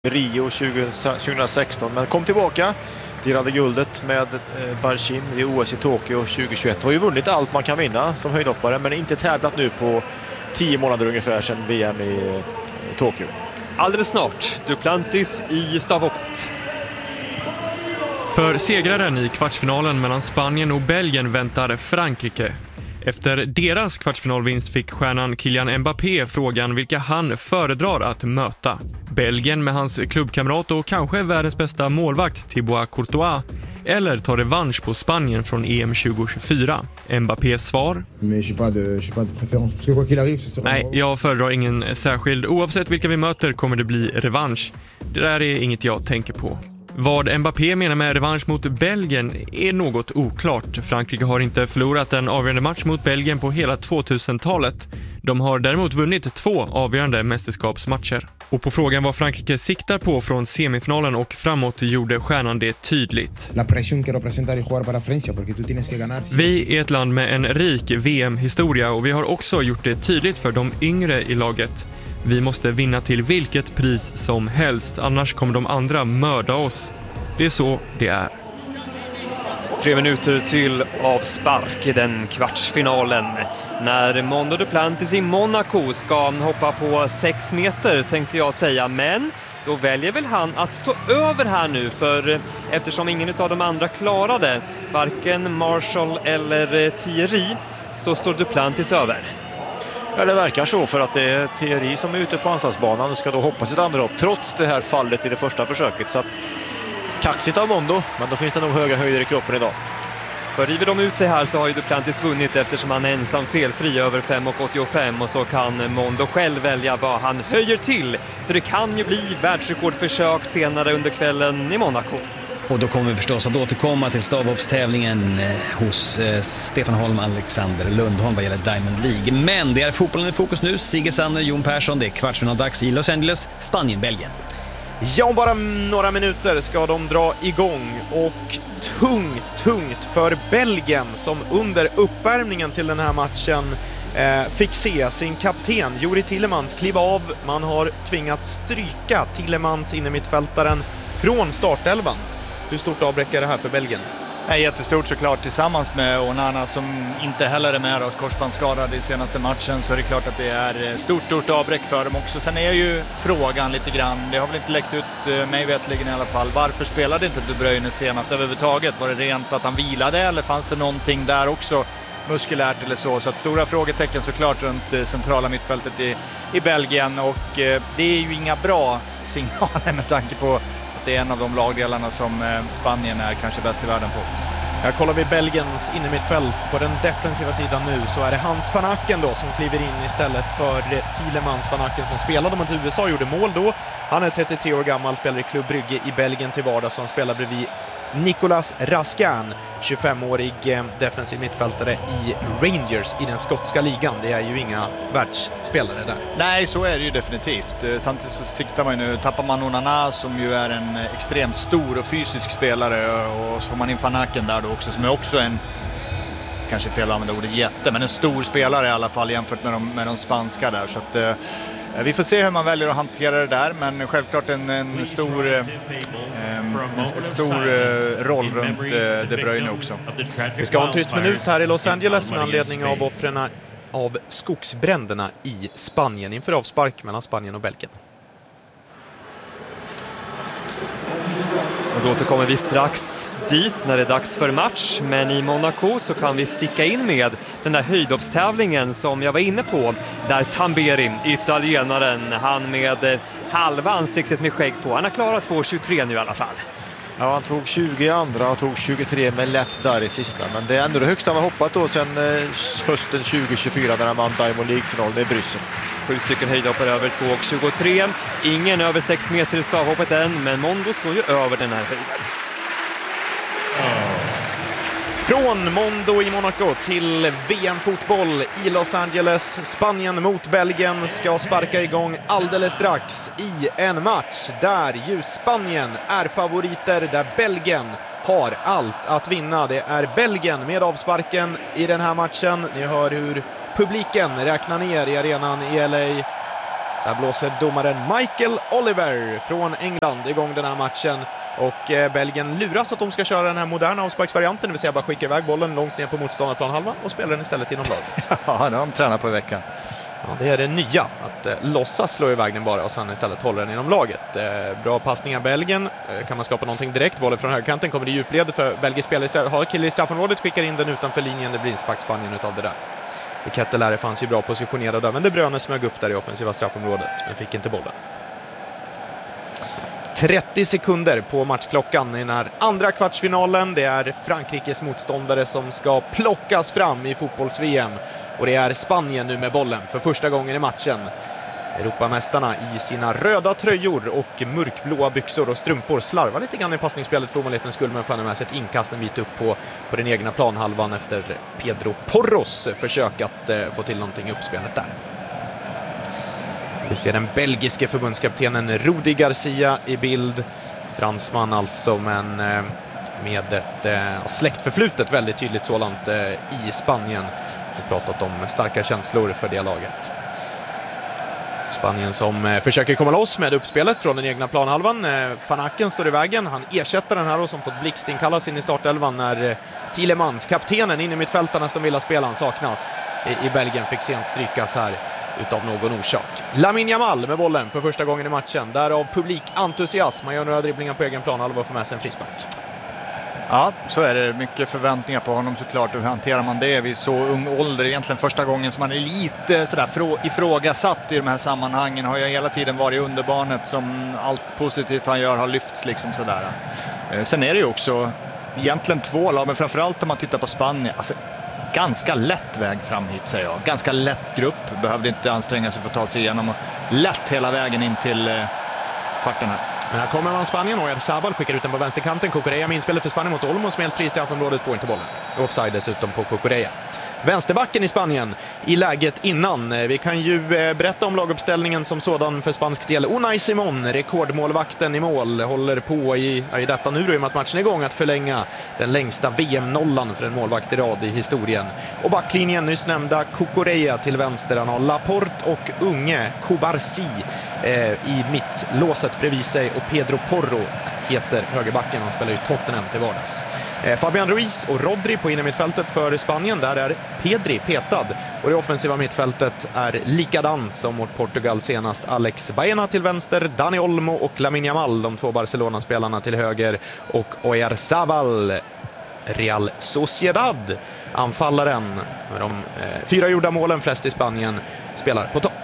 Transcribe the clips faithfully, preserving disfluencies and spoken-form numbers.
Rio tjugohundrasexton, men kom tillbaka. Delade guldet med Barshim i O S i Tokyo tjugohundratjugoett. Har ju vunnit allt man kan vinna som höjdhoppare, men inte tävlat nu på tio månader ungefär sedan V M i Tokyo. Alldeles snart Duplantis i stavhoppet. För segraren i kvartsfinalen mellan Spanien och Belgien väntar Frankrike. Efter deras kvartsfinalvinst fick stjärnan Kylian Mbappé frågan vilka han föredrar att möta. Belgien med hans klubbkamrat och kanske världens bästa målvakt Thibaut Courtois, eller tar revansch på Spanien från E M tjugohundratjugofyra. Mbappés svar: Nej, jag föredrar ingen särskild. Oavsett vilka vi möter kommer det bli revansch. Det där är inget jag tänker på. Vad Mbappé menar med revansch mot Belgien är något oklart. Frankrike har inte förlorat en avgörande match mot Belgien på hela tvåtusentalet. De har däremot vunnit två avgörande mästerskapsmatcher. Och på frågan vad Frankrike siktar på från semifinalen och framåt gjorde stjärnan det tydligt. Vi är ett land med en rik V M-historia och vi har också gjort det tydligt för de yngre i laget. Vi måste vinna till vilket pris som helst, annars kommer de andra mörda oss. Det är så det är. Tre minuter till avspark i den kvartsfinalen. När Mondo Duplantis i Monaco ska hoppa på sex meter tänkte jag säga, men då väljer väl han att stå över här nu, för eftersom ingen av de andra klarade, varken Marshall eller Thierry, så står Duplantis över. Ja, det verkar så, för att det är Thierry som är ute på ansvarsbanan och ska då hoppa sitt andra upp trots det här fallet i det första försöket. Så att kaxigt av Mondo, men då finns det nog höga höjder i kroppen idag. För river de ut sig här så har ju Duplantis vunnit eftersom han är ensam felfri över fem komma åttiofem, och så kan Mondo själv välja vad han höjer till. Så det kan ju bli världsrekordförsök senare under kvällen i Monaco. Och då kommer vi förstås att återkomma till stavhoppstävlingen hos Stefan Holm, Alexander Lundholm vad gäller Diamond League. Men det är fotbollen i fokus nu. Sigge Sander, Jon Persson, det är kvartsfinaldags i Los Angeles, Spanien, Belgien. Ja, om bara några minuter ska de dra igång, och tungt, tungt för Belgien som under uppvärmningen till den här matchen eh, fick se sin kapten Juri Tillemans kliva av. Man har tvingat stryka Tillemans inne mittfältaren från startelvan. Hur stort avbräck är det här för Belgien? är jättestort såklart, tillsammans med Onana som inte heller är med oss, korsbandsskadad i senaste matchen, så är det klart att det är stort, stort avbräck för dem också. Sen är ju frågan lite grann, det har väl inte läckt ut mig vetligen i alla fall, varför spelade inte De Bruyne senast överhuvudtaget? Var det rent att han vilade eller fanns det någonting där också muskulärt eller så? Så att stora frågetecken såklart runt centrala mittfältet i, i Belgien, och eh, det är ju inga bra signaler med tanke på det är en av de lagdelarna som Spanien är kanske bäst i världen på. Här kollar vi Belgiens innermittfält. På den defensiva sidan nu så är det Hans van Aken då som kliver in istället för Tielemans. Van Aken som spelade mot U S A, gjorde mål då. Han är trettiotre år gammal, spelar i Club Brugge i Belgien till vardags, som spelar bredvid Nicolas Rascan, tjugofemårig defensiv mittfältare i Rangers i den skotska ligan. Det är ju inga världsspelare där. Nej, så är det ju definitivt. Samtidigt så siktar man ju nu, tappar man Onana som ju är en extremt stor och fysisk spelare, och så får man in Van Aken där då också, som är också en, kanske fel att använda ordet jätte, men en stor spelare i alla fall jämfört med de, med de spanska där. Så att eh, vi får se hur man väljer att hantera det där, men självklart en, en stor eh, en, en stor eh, roll runt eh, De Bruyne också. Vi ska ha en tyst minut här i Los Angeles med anledning av offren av skogsbränderna i Spanien inför avspark mellan Spanien och Belgien. Och då återkommer vi strax dit när det är dags för match, men i Monaco så kan vi sticka in med den där höjdhoppstävlingen som jag var inne på, där Tamberi, italienaren, han med halva ansiktet med skägg på, han har klarat två tjugotre nu i alla fall. Ja, han tog tjugo i andra och tog tjugotre med lätt där i sista, men det är ändå det högsta han har hoppat då sedan eh, hösten tjugo tjugofyra när han vann Diamond League-finalen i Bryssel. Sju stycken höjdhoppare över två tjugotre, ingen över sex meter i stavhoppet än, men Mondo står ju över den här höjden. Från Mondo i Monaco till V M-fotboll i Los Angeles. Spanien mot Belgien ska sparka igång alldeles strax i en match där ju Spanien är favoriter, där Belgien har allt att vinna. Det är Belgien med avsparken i den här matchen. Ni hör hur publiken räknar ner i arenan i L A. Där blåser domaren Michael Oliver från England igång den här matchen. Och eh, Belgien luras att de ska köra den här moderna avsparksvarianten, det vill säga bara skicka iväg bollen långt ner på motståndarplanhalvan och spela den istället inom laget. Ja, det har de tränat på i veckan. Ja, det är det nya, att eh, låtsas slå iväg den bara och sen istället hålla den inom laget. Eh, bra passningar Belgien, eh, kan man skapa någonting direkt. Bollen från högerkanten kommer i djupled för Belgisk spelare, har kille i straffområdet, skickar in den utanför linjen, det blir en spackspanjen utav det där. Kettelare fanns ju bra positionerad där, men det Bröne smög upp där i offensiva straffområdet, men fick inte bollen. trettio sekunder på matchklockan i den här andra kvartsfinalen. Det är Frankrikes motståndare som ska plockas fram i fotbolls-V M. Och det är Spanien nu med bollen för första gången i matchen. Europamästarna i sina röda tröjor och mörkblåa byxor och strumpor slarvar lite grann i passningsspelet för ovanlighetens skull, men får med sig ett inkast en bit upp på, på den egna planhalvan efter Pedro Porros försök att eh, få till någonting i uppspelet där. Vi ser den belgiske förbundskaptenen Rudi Garcia i bild. Fransman alltså, men eh, med ett eh, släktförflutet väldigt tydligt sådant eh, i Spanien. Vi har pratat om starka känslor för det laget. Spanien som eh, försöker komma loss med uppspelet från den egna planhalvan. Eh, Van Aken står i vägen. Han ersätter den här och som fått blixtinkallas in i startelvan när eh, Tielemans, kaptenen in i mittfältarna som vill spelaren saknas i, i Belgien, fick sent strykas här utav någon orsak. Lamine Yamal med bollen för första gången i matchen. Därav publikentusiasm. Man gör några dribblingar på egen planhalva och får med sig en frispark. Ja, så är det. Mycket förväntningar på honom såklart. Hur hanterar man det vid så ung ålder? Egentligen första gången som man är lite sådär frå- ifrågasatt i de här sammanhangen. Har jag hela tiden varit under barnet, som allt positivt han gör har lyfts liksom sådär. Eh, sen är det ju också egentligen två lag, men framförallt om man tittar på Spanien. Alltså, ganska lätt väg fram hit, säger jag. Ganska lätt grupp. Behövde inte anstränga sig för att ta sig igenom. Och lätt hela vägen in till eh, kvarten här. Men här kommer man Spanien och Sabal skickar ut den på vänsterkanten. Kukureya med inspelet för Spanien mot Olmo som helt fri i straffområdet, får inte bollen. Offside dessutom på Kukureya. Vänsterbacken i Spanien i läget innan. Vi kan ju berätta om laguppställningen som sådan för spansk del. Unai Simón, rekordmålvakten i mål, håller på i, i detta nu då, i och med att matchen är igång, att förlänga den längsta V M-nollan för en målvakt i rad i historien. Och backlinjen nyss nämnda Kukureya till vänster. Han har Laporte och unge Kubarsi eh, i mittlåset bredvid sig, och Pedro Porro heter högerbacken. Han spelar ju Tottenham till vardags. Eh, Fabian Ruiz och Rodri på innermittfältet för Spanien. Där är Pedri petad. Och det offensiva mittfältet är likadant som mot Portugal senast. Alex Baena till vänster, Dani Olmo och Lamine Yamal, de två Barcelona-spelarna, till höger. Och Oyarzabal, Real Sociedad, anfallaren med de eh, fyra gjorda målen, flest i Spanien, spelar på topp.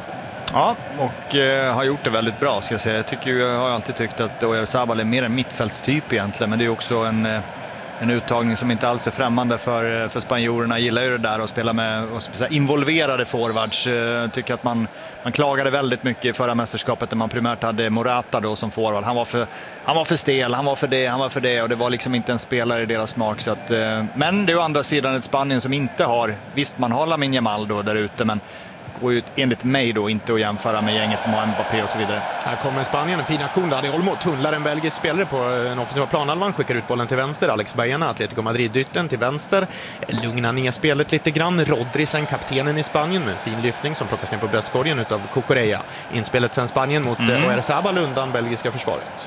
Ja, och eh, har gjort det väldigt bra, ska jag säga. Jag, tycker, jag har alltid tyckt att Oyarzabal är mer en mittfältstyp egentligen, men det är också en, en uttagning som inte alls är främmande för, för spanjorerna. Gillar ju det där att spela med och spela involverade forwards. Jag tycker att man, man klagade väldigt mycket i förra mästerskapet där man primärt hade Morata då som forward. Han var för, han var för stel, han var för det, han var för det, och det var liksom inte en spelare i deras smak. Så att, eh, men det är å andra sidan ett Spanien som inte har, visst man har Lamine Yamal då där ute, men går ju enligt mig då inte att jämföra med gänget som har Mbappé och så vidare. Här kommer Spanien, en fin aktion där. Olmo tunnlar en belgisk spelare på en offensiva planhalvan, skickar ut bollen till vänster. Alex Baena, Atletico Madrid-dytten till vänster. Lugnar ner spelet lite grann. Rodri, sen kaptenen i Spanien, med en fin lyftning som plockas ner på bröstkorgen utav Kukureya. Inspelet sen Spanien mot mm. Oyarzabal undan belgiska försvaret.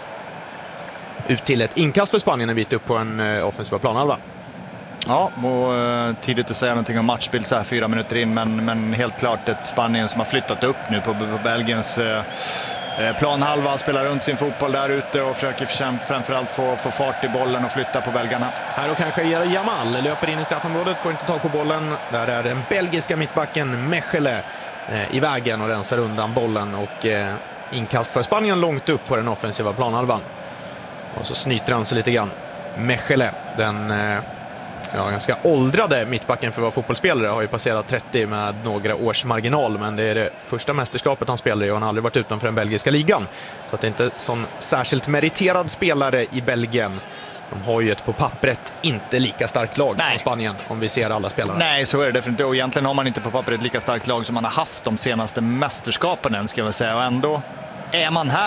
Ut till ett inkast för Spanien en bit upp på en offensiva planhalva. Ja, och uh, tidigt att säga någonting om matchbild så här fyra minuter in, men, men helt klart ett Spanien som har flyttat upp nu på, på Belgiens uh, planhalva, spelar runt sin fotboll där ute och försöker framförallt få, få fart i bollen och flytta på belgarna. Här och kanske Yamal löper in i straffområdet, får inte tag på bollen. Där är den belgiska mittbacken Mechele eh, i vägen och rensar undan bollen, och eh, inkast för Spanien långt upp på den offensiva planhalvan. Och så snyter han sig lite grann. Mechele, den eh, ja, ganska åldrade mittbacken för att vara fotbollsspelare, har ju passerat trettio med några års marginal, men det är det första mästerskapet han spelar i och han har aldrig varit utanför den belgiska ligan. Så att det är inte sån särskilt meriterad spelare i Belgien. De har ju ett på pappret inte lika starkt lag Nej. som Spanien, om vi ser alla spelare. Nej, så är det definitivt. Och egentligen har man inte på pappret lika starkt lag som man har haft de senaste mästerskapen än, ska jag säga. Och ändå är man här då.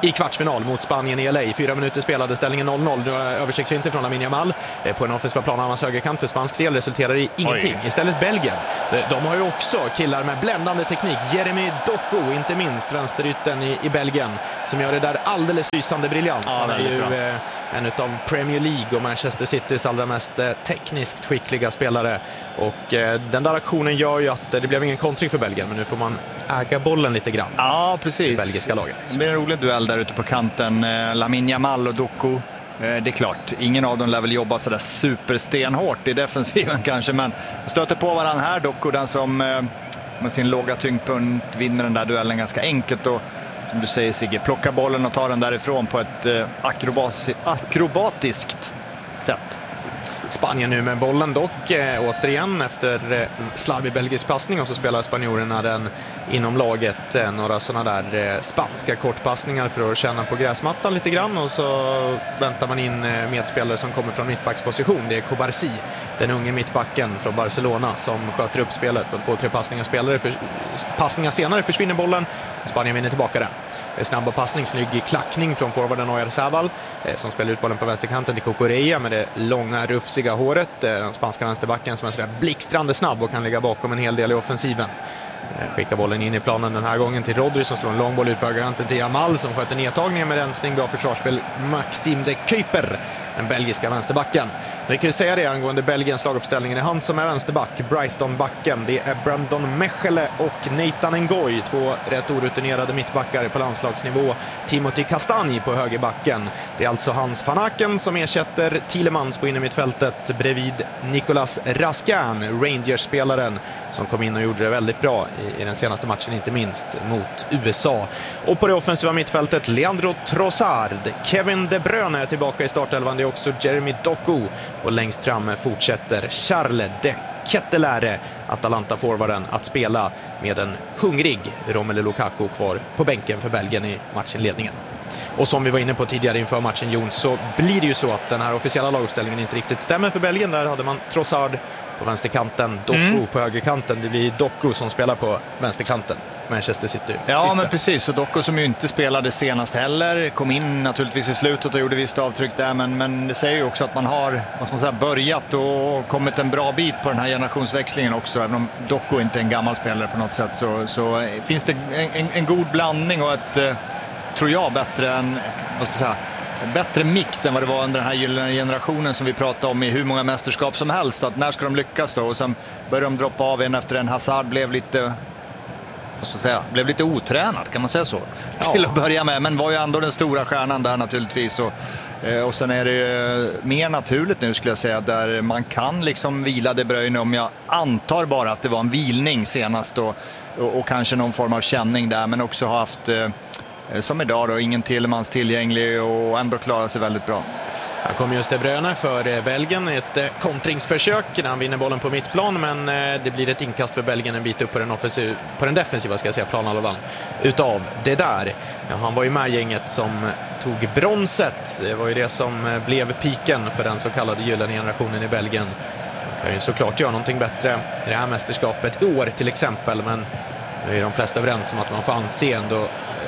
i kvartsfinal mot Spanien i L A. Fyra minuter spelade, ställningen noll noll. Nu översiktsvinter från Lamine Yamal på en offensiva plan av hans högerkant för spansk del resulterar i ingenting. Oj. Istället Belgien. De har ju också killar med bländande teknik. Jeremy Doku, inte minst vänsterytten i, i Belgien, som gör det där alldeles lysande briljant. Ja, han är ju eh, en av Premier League och Manchester Citys allra mest eh, tekniskt skickliga spelare. Och eh, den där aktionen gör ju att eh, det blev ingen kontring för Belgien, men nu får man äga bollen lite grann. Ja, precis. I belgiska laget. Det blir en rolig duell där ute på kanten. Eh, Lamine Yamal och Doku. Det är klart, ingen av dem lär väl jobba sådär superstenhårt i defensiven kanske, men stöter på varandra här. Doku, den som med sin låga tyngdpunkt vinner den där duellen ganska enkelt och som du säger Sigge, plockar bollen och tar den därifrån på ett akrobati- akrobatiskt sätt. Spanien nu med bollen dock, eh, återigen efter eh, slarvig belgisk passning, och så spelar spanjorerna den inom laget. Eh, några sådana där eh, spanska kortpassningar för att känna på gräsmattan lite grann, och så väntar man in eh, medspelare som kommer från mittbacksposition. Det är Cobarsi, den unge mittbacken från Barcelona, som sköter upp spelet på två, tre passningar, spelare för, passningar senare försvinner bollen. Spanien vinner tillbaka den. Snabba passning, snygg klackning från forwarden Oyarzabal eh, som spelar ut bollen på vänsterkanten till Cucurella med det långa rufsiga håret. Den spanska vänsterbacken som är sådär blixtrande snabb och kan ligga bakom en hel del i offensiven. Skickar bollen in i planen den här gången till Rodri som slår en lång boll ut på högerkanten till Yamal som sköter nedtagningen med rensning. Bra försvarsspel. Maxime de Kuiper, den belgiska vänsterbacken. Så vi kan ju säga det angående Belgiens laguppställning. Det är han som är vänsterback, Brighton-backen. Det är Brandon Mechele och Nathan Ngoy, två rätt orutinerade mittbackar på landslagsnivå. Timothy Castagne på högerbacken. Det är alltså Hans van Aken som ersätter Tielemans på innermittfältet bredvid Nicolas Raskin, Rangers-spelaren som kom in och gjorde det väldigt bra i, i den senaste matchen, inte minst mot U S A. Och på det offensiva mittfältet Leandro Trossard, Kevin De Bruyne är tillbaka i startelvan, det är också Jeremy Doku, och längst fram fortsätter Charles de Kettelare, Atalanta-forwarden, att spela med en hungrig Romelu Lukaku kvar på bänken för Belgien i matchinledningen. Och som vi var inne på tidigare inför matchen, Jon, så blir det ju så att den här officiella laguppställningen inte riktigt stämmer för Belgien. Där hade man Trossard på vänsterkanten, Doku mm. på högerkanten. Det blir Doku som spelar på vänsterkanten. Manchester City. Ja, Lite. men precis. Och Doku som ju inte spelade senast heller, kom in naturligtvis i slutet och gjorde visst avtryck där, men, men det säger ju också att man har, vad ska man säga, börjat och kommit en bra bit på den här generationsväxlingen också. Även om Doku inte är en gammal spelare på något sätt, så, så finns det en, en, en god blandning och ett, eh, tror jag, bättre än, vad ska man säga, bättre mix än vad det var under den här gyllene generationen som vi pratade om i hur många mästerskap som helst. Att när ska de lyckas då? Och sen började de droppa av en efter en. Hazard blev lite, vad ska jag säga, blev lite otränad, kan man säga så? Ja. Till att börja med, men var ju ändå den stora stjärnan där naturligtvis. Och, och sen är det mer naturligt nu, skulle jag säga, där man kan liksom vila De Bruyne, om jag antar bara att det var en vilning senast och, och, och kanske någon form av känning där, men också har haft, som idag då, ingen Tielemans tillgänglig och ändå klarar sig väldigt bra. Här kommer just De Bruyne för Belgien, ett kontringsförsök när han vinner bollen på mittplan, men det blir ett inkast för Belgien en bit upp på den, offensiv, på den defensiva, ska jag säga, planhalvan utav det där. Ja, han var ju med gänget som tog bronset. Det var ju det som blev piken för den så kallade gyllene generationen i Belgien. De kan ju såklart göra någonting bättre i det här mästerskapet i år till exempel, men nu är de flesta överens om att man får anse ändå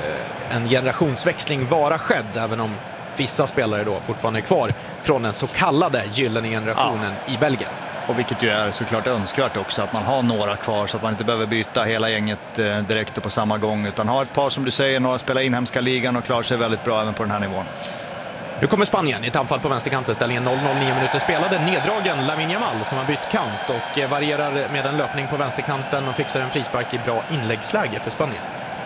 en generationsväxling vara skedd, även om vissa spelare då fortfarande är kvar från den så kallade gyllene generationen ja. i Belgien. Och vilket ju är såklart önskvärt också, att man har några kvar så att man inte behöver byta hela gänget direkt och på samma gång, utan har ett par, som du säger, några spelar inhemska ligan och klarar sig väldigt bra även på den här nivån. Nu kommer Spanien i ett anfall på vänsterkanten, ställningen noll noll, nio minuter spelade. Neddragen Lamine Yamal som har bytt kant och varierar med en löpning på vänsterkanten och fixar en frispark i bra inläggsläge för Spanien.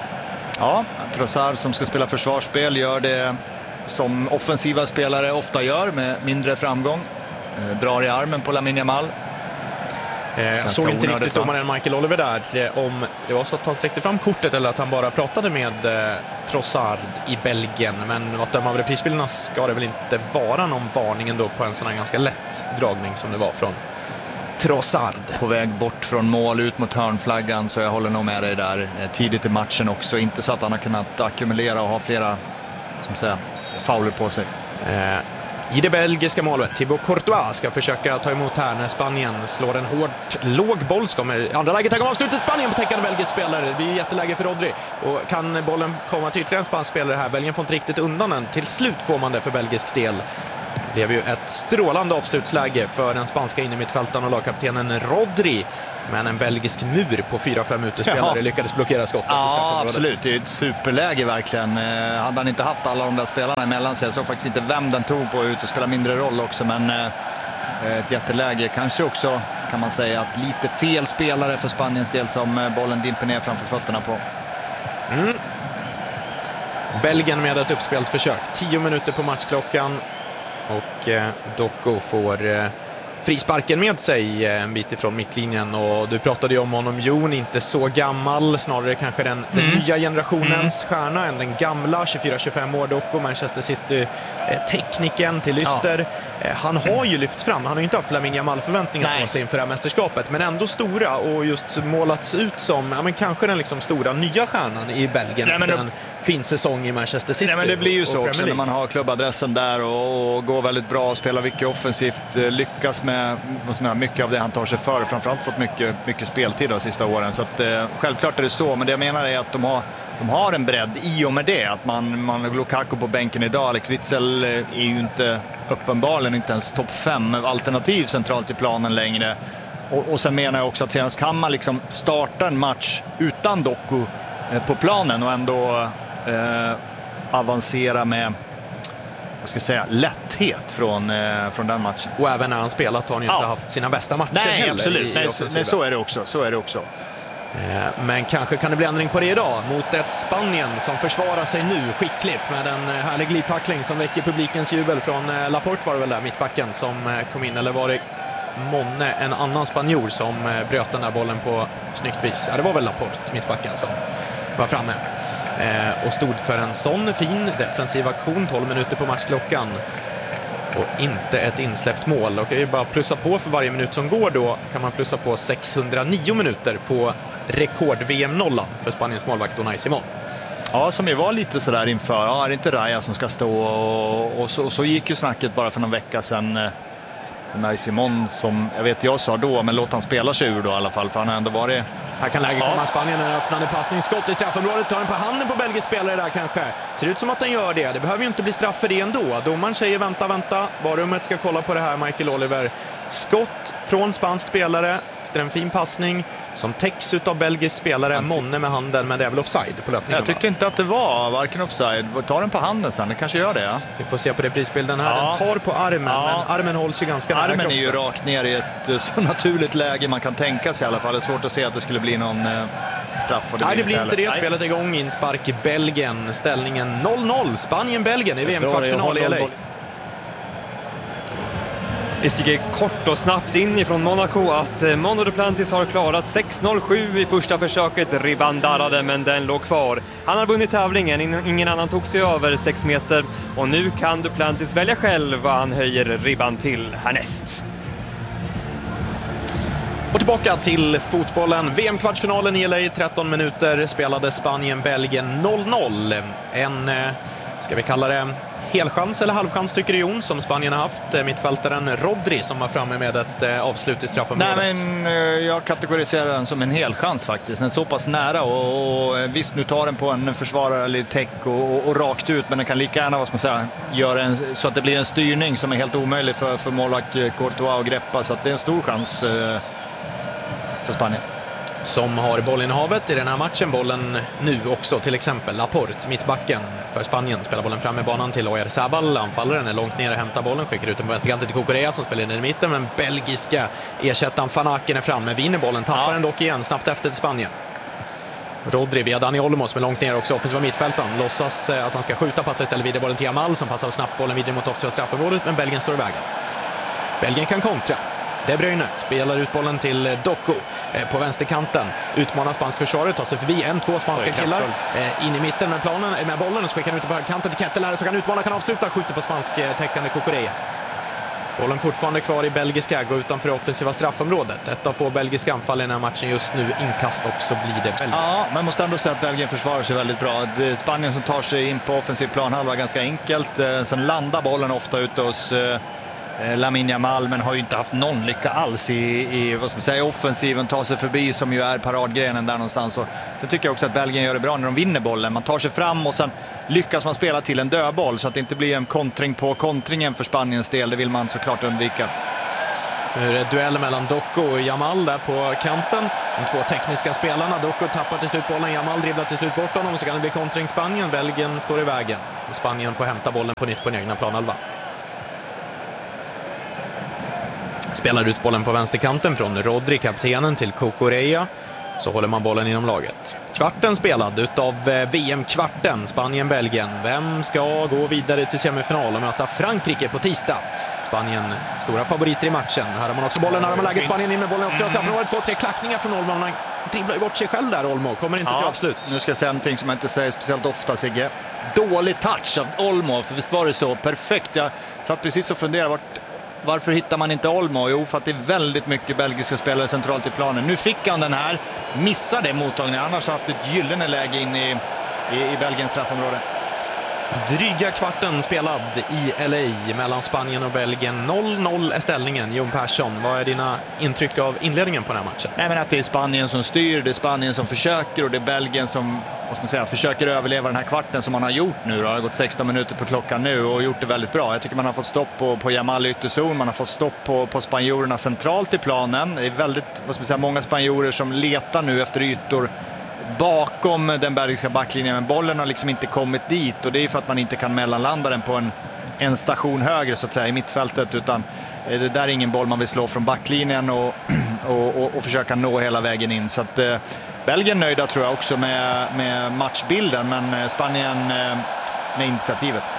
Ja, Trossard som ska spela försvarsspel gör det som offensiva spelare ofta gör, med mindre framgång. Eh, drar i armen på Lamine Yamal. Eh, såg inte riktigt domaren Michael Oliver där eh, om det var så att han sträckte fram kortet eller att han bara pratade med eh, Trossard i Belgien. Men att döma av reprisbilderna ska det väl inte vara någon varning ändå på en sån här ganska lätt dragning som det var från Trossard. På väg bort från mål ut mot hörnflaggan, så jag håller nog med dig där tidigt i matchen också. Inte så att han har kunnat ackumulera och ha flera, som säger, fauler på sig. Eh, i det belgiska målet. Thibaut Courtois ska försöka ta emot här när Spanien slår en hårt låg boll. Så kommer andra läget, här kommer avslutet. Spanien på täckande belgisk spelare. Det blir jätteläge för Rodri. Och kan bollen komma till ytterligare en spansk spelare här? Belgien får inte riktigt undan den. Till slut får man det för belgisk del. Det blev ju ett strålande avslutsläge för den spanska innermittfältaren och lagkaptenen Rodri. Men en belgisk mur på fyra fem utespelare ja. lyckades blockera skottet. Ja, absolut. Det är ett superläge verkligen. Eh, hade han inte haft alla de där spelarna emellan sig, så faktiskt inte vem den tog på ut och spela mindre roll också. Men eh, ett jätteläge. Kanske också, kan man säga, att lite fel spelare för Spaniens del som bollen dimper ner framför fötterna på. Mm. Belgien med ett uppspelsförsök. Tio minuter på matchklockan. Och eh, Doku får eh, frisparken med sig eh, en bit ifrån mittlinjen. Och du pratade ju om honom, Jon, inte så gammal. Snarare kanske den, den mm. nya generationens mm. stjärna än den gamla, tjugofyra tjugofem år Doku. Manchester City, eh, tekniken till ytter. Ja. Eh, han har ju lyft fram, han har ju inte haft Lamine Yamal-förväntningar på sig inför det här mästerskapet. Men ändå stora och just målats ut som ja, men kanske den liksom stora nya stjärnan i Belgien. Nej, efter en fin säsong i Manchester City. Nej, men det blir ju så också när man har klubbadressen där och, och går väldigt bra och spelar mycket offensivt, lyckas med, med mycket av det han tar sig för. Framförallt fått mycket, mycket speltid de sista åren. Så att, eh, självklart är det så, men det jag menar är att de har, de har en bredd i och med det. Att man, man Lukaku på bänken idag, Alex Witsel är ju inte uppenbarligen inte ens topp fem alternativ centralt i planen längre. Och, och sen menar jag också att senast kan man liksom starta en match utan Doku eh, på planen och ändå eh, avancera med, vad ska jag säga, lätthet från, eh, från den matchen. Och även när han spelat har han ju ja. inte haft sina bästa matcher. Nej, heller absolut. I, nej, i så, nej, så är det också. Så är det också. Men kanske kan det bli ändring på det idag mot ett Spanien som försvarar sig nu skickligt med en härlig glidtackling som väcker publikens jubel från Laporte, var det väl där, mittbacken som kom in, eller var det månne en annan spanjor som bröt den där bollen på snyggt vis? Ja, det var väl Laporte, mittbacken, som var framme och stod för en sån fin defensiv aktion. Tolv minuter på matchklockan och inte ett insläppt mål. Och kan ju bara plussa på för varje minut som går, då kan man plussa på sexhundranio minuter på rekord-V M-nollan för Spaniens målvakt Unai Simón. Ja, som ju var lite sådär inför, ja, är det inte Raya som ska stå, och, och, så, och så gick ju snacket bara för någon vecka sedan. Unai Simón, som jag vet jag sa då, men låt han spela sig ur då i alla fall, för han har ändå varit... Här kan läget komma, ja. Spanien, en öppnande passningsskott i straffområdet, tar den på handen på belgisk spelare där kanske. Ser ut som att den gör det, det behöver ju inte bli straff för det ändå. Domaren säger vänta, vänta, varummet ska kolla på det här, Michael Oliver. Skott från spansk spelare efter en fin passning som täcks ut av belgisk spelare, Monne med handen, men det är väl offside på löpningen. Jag tyckte inte att det var varken offside. Ta den på handen sen, det kanske gör det. Ja. Vi får se på reprisbilden här, ja. Den tar på armen, ja. Men armen hålls ju ganska nära kroppen. Armen är ju rakt ner i ett så naturligt läge man kan tänka sig i alla fall. Det är svårt att se att det skulle bli någon eh, straff. Det Nej, det blir inte det. Spelet är igång, inspark i Belgien. Ställningen noll noll, Spanien-Belgien i V M-kvartsfinal i L A. Vi stiger kort och snabbt in ifrån Monaco att Mondo Duplantis har klarat sex noll sju i första försöket. Ribban darrade, men den låg kvar. Han har vunnit tävlingen, ingen annan tog sig över sex meter. Och nu kan Duplantis välja själv vad han höjer ribban till härnäst. Och tillbaka till fotbollen. V M-kvartsfinalen i L A, tretton minuter spelade Spanien-Belgien noll noll. En, ska vi kalla det, helchans eller halvchans tycker Jon, som Spanien har haft. Mittfältaren Rodri som var framme med ett eh, avslut i straffområdet. Nej, men eh, jag kategoriserar den som en helchans faktiskt. Den är så pass nära och, och visst, nu tar den på en försvarare eller täck och, och, och rakt ut, men den kan lika gärna, vad ska man säga, göra en, så att det blir en styrning som är helt omöjlig för, för målvakt Courtois att greppa, så att det är en stor chans eh, för Spanien. Som har bollinnehavet i den här matchen, bollen nu också, till exempel Laporte, mittbacken för Spanien, spelar bollen fram i banan till Oyarzabal, anfallaren är långt ner och hämtar bollen, skickar ut den på vänsterkanten till Cucurella som spelar in i mitten, men belgiska ersättaren Van Aken är framme, vinner bollen, tappar ja. den dock igen, snabbt efter till Spanien. Rodri via Dani Olmo som är långt ner också, offensiva mittfältaren, låtsas att han ska skjuta, passar istället vidare bollen till Yamal som passar snabbt bollen vidare mot offensiva straffområdet, men Belgien står i vägen. Belgien kan kontra. De Bruyne spelar ut bollen till Doku eh, på vänsterkanten. Utmanar spansk försvaret, tar sig förbi en, två spanska killar. Eh, in i mitten med planen, eh, med bollen och skickar ut på högerkanten till Ketteler, så kan utmana, kan avsluta, skjuter på spansk eh, täckande Cucurella. Bollen fortfarande kvar i belgiska, går utanför det offensiva straffområdet. Ett av få belgiska anfall i den här matchen just nu. Inkast också blir det Belgien. Ja, man måste ändå säga att Belgien försvarar sig väldigt bra. Det är Spanien som tar sig in på offensiv planhalva ganska enkelt. Sen landar bollen ofta ute hos Lamine Yamal, men har ju inte haft någon lycka alls i, i vad ska man säga, offensiven, ta sig förbi, som ju är paradgrenen där någonstans. Och sen tycker jag också att Belgien gör det bra när de vinner bollen. Man tar sig fram och sen lyckas man spela till en dödboll så att det inte blir en kontring på kontringen för Spaniens del. Det vill man såklart undvika. Nu är det duell mellan Doku och Yamal där på kanten. De två tekniska spelarna. Doku tappar till slut bollen, Yamal dribblar till slut bort honom, så kan det bli kontring Spanien. Belgien står i vägen och Spanien får hämta bollen på nytt på den egna planhalva. Spelar ut bollen på vänsterkanten från Rodri, kaptenen, till Cucurella. Så håller man bollen inom laget. Kvarten spelad utav V M-kvarten, Spanien-Belgien. Vem ska gå vidare till semifinal och möta Frankrike på tisdag? Spanien, stora favoriter i matchen. Här har man också bollen, här har man läget. Spanien in med bollen efter straffområdet. Två, tre klackningar från Olmo. Han dribblar ju bort sig själv där, Olmo. Kommer inte ja, till avslut. Nu ska jag säga någonting som jag inte säger speciellt ofta, Sigge. Dålig touch av Olmo, för visst var det så perfekt. Jag satt precis och funderade vart varför hittar man inte Olmo? Jo, för att det är väldigt mycket belgiska spelare centralt i planen. Nu fick han den här, missade mottagningen. Annars har haft ett gyllene läge in i, i, i Belgiens straffområde. Dryga kvarten spelad i L A mellan Spanien och Belgien. noll noll är ställningen. Jon Persson, vad är dina intryck av inledningen på den här matchen? Nej, men att det är Spanien som styr, det är Spanien som försöker och det är Belgien som, vad ska man säga, försöker överleva den här kvarten som man har gjort nu. Det har gått sexton minuter på klockan nu och gjort det väldigt bra. Jag tycker man har fått stopp på, på Yamal i ytterzon, man har fått stopp på, på spanjorerna centralt i planen. Det är väldigt, vad ska man säga, många spanjorer som letar nu efter ytor bakom den belgiska backlinjen, men bollen har liksom inte kommit dit, och det är för att man inte kan mellanlanda den på en, en station högre så att säga i mittfältet, utan det där är ingen boll man vill slå från backlinjen och, och, och, och försöka nå hela vägen in. Så att eh, Belgien nöjda tror jag också med, med matchbilden, men Spanien eh, med initiativet.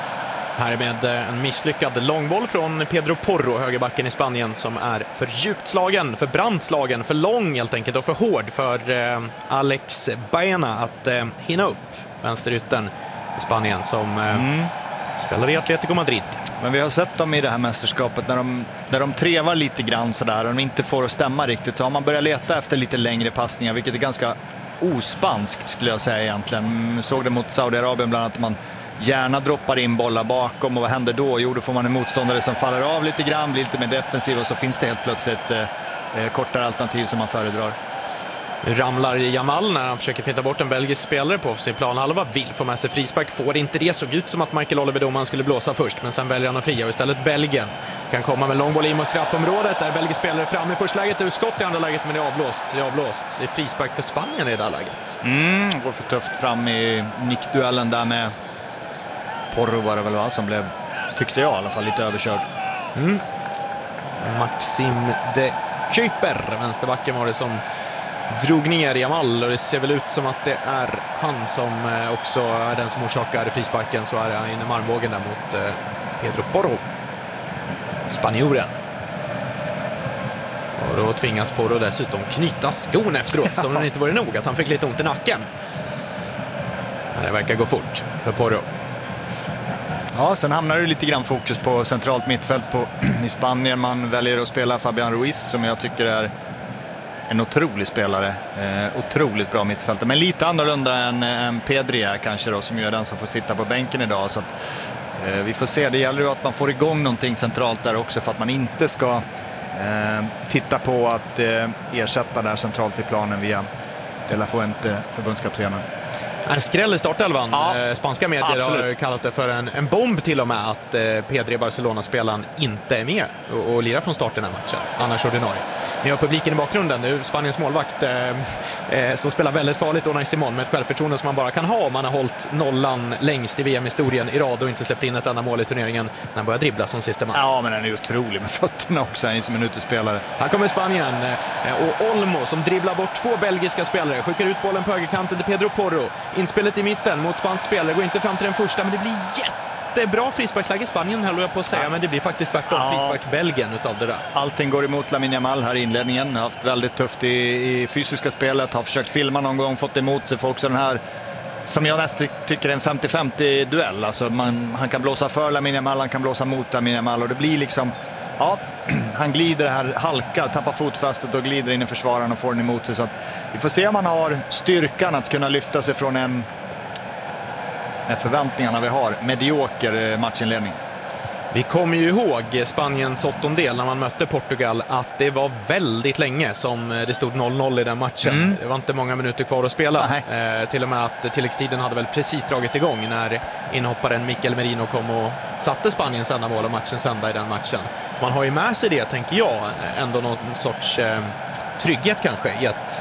Här med en misslyckad långboll från Pedro Porro, högerbacken i Spanien, som är för djupt slagen, för brant slagen, för lång helt enkelt och för hård för eh, Alex Baena att eh, hinna upp vänsterytten i Spanien som eh, mm. spelar i Atletico Madrid. Men vi har sett dem i det här mästerskapet när de, när de trevar lite grann sådär och de inte får att stämma riktigt, så har man börjat leta efter lite längre passningar, vilket är ganska ospanskt skulle jag säga egentligen. Såg det mot Saudiarabien bland annat, man gärna droppar in bollar bakom, och vad händer då? Jo, då får man en motståndare som faller av lite grann, blir lite mer defensiv, och så finns det helt plötsligt eh, kortare alternativ som man föredrar. Ramlar Yamal när han försöker finta bort en belgisk spelare på sin planhalva, vill få med sig frispark, får inte det. Såg ut som att Michael Oliver Doman skulle blåsa först, men sen väljer han att fria och istället Belgien kan komma med långboll in mot straffområdet där belgisk spelare fram i första läget, ur skott i andra läget, men det är avblåst. Det är avblåst. Det är frispark för Spanien i det här läget. Mm, går för tufft fram i nickduellen där med Porro var det väl, va? Som blev, tyckte jag i alla fall, lite överkörd. Mm. Maxim de Kuiper, vänsterbacken, var det som drog ner Yamal, och det ser väl ut som att det är han som också är den som orsakar frisparken. Så är han inne i armbågen där mot Pedro Porro, spanjoren. Och då tvingas Porro dessutom knyta skon efteråt, som det inte var nog att han fick lite ont i nacken. Det verkar gå fort för Porro. Ja, sen hamnar det lite grann fokus på centralt mittfält på, i Spanien. Man väljer att spela Fabian Ruiz, som jag tycker är en otrolig spelare. Eh, otroligt bra mittfältare, men lite annorlunda än, än Pedri är kanske då, som är den som får sitta på bänken idag. Så att, eh, vi får se, det gäller ju att man får igång någonting centralt där också, för att man inte ska eh, titta på att eh, ersätta där centralt i planen via De La Fuente, förbundskaptenen. En skräll i startelvan. Ja, spanska medier absolut. har kallat det för en, en bomb till och med att eh, Pedri, Barcelona-spelaren, inte är med och, och lirar från starten den här matchen. Annars ordinarie. Ni har publiken i bakgrunden nu. Spaniens målvakt eh, eh, som spelar väldigt farligt, Unai Simón, med ett självförtroende som man bara kan ha om man har hållit nollan längst i V M-historien i rad och inte släppt in ett enda mål i turneringen när han börjar dribbla som sista man. Ja, men den är otrolig med fötterna också. Han är som en utespelare. Här kommer Spanien eh, och Olmo som dribblar bort två belgiska spelare. Skickar ut bollen på högerkanten till Pedro Porro. Inspelet i mitten mot spansk spelare, går inte fram till den första, men det blir jättebra frisparksläge i Spanien, höll jag på att säga, ja. Men det blir faktiskt tvärtom, ja. Frispark Belgien utav det där. Allting går emot Lamine Yamal här i inledningen, har haft väldigt tufft i, i fysiska spelet, har försökt filma någon gång, fått emot sig, får också den här som jag nästan tycker är en femtio femtio duell. Alltså man, han kan blåsa för Lamine Yamal, han kan blåsa mot Lamine Yamal, och det blir liksom, ja, han glider här, halkar, tappar fotfästet och glider in i försvararen och får den emot sig. Så att vi får se om han har styrkan att kunna lyfta sig från en, en förväntningarna vi har, medioker matchinledning. Vi kommer ju ihåg Spaniens åttondel när man mötte Portugal, att det var väldigt länge som det stod noll noll i den matchen. Mm. Det var inte många minuter kvar att spela. Eh, till och med att tilläggstiden hade väl precis dragit igång när inhopparen Mikel Merino kom och satte Spaniens enda mål och matchen sända i den matchen. Man har ju med sig det, tänker jag, ändå någon sorts eh, trygghet kanske i att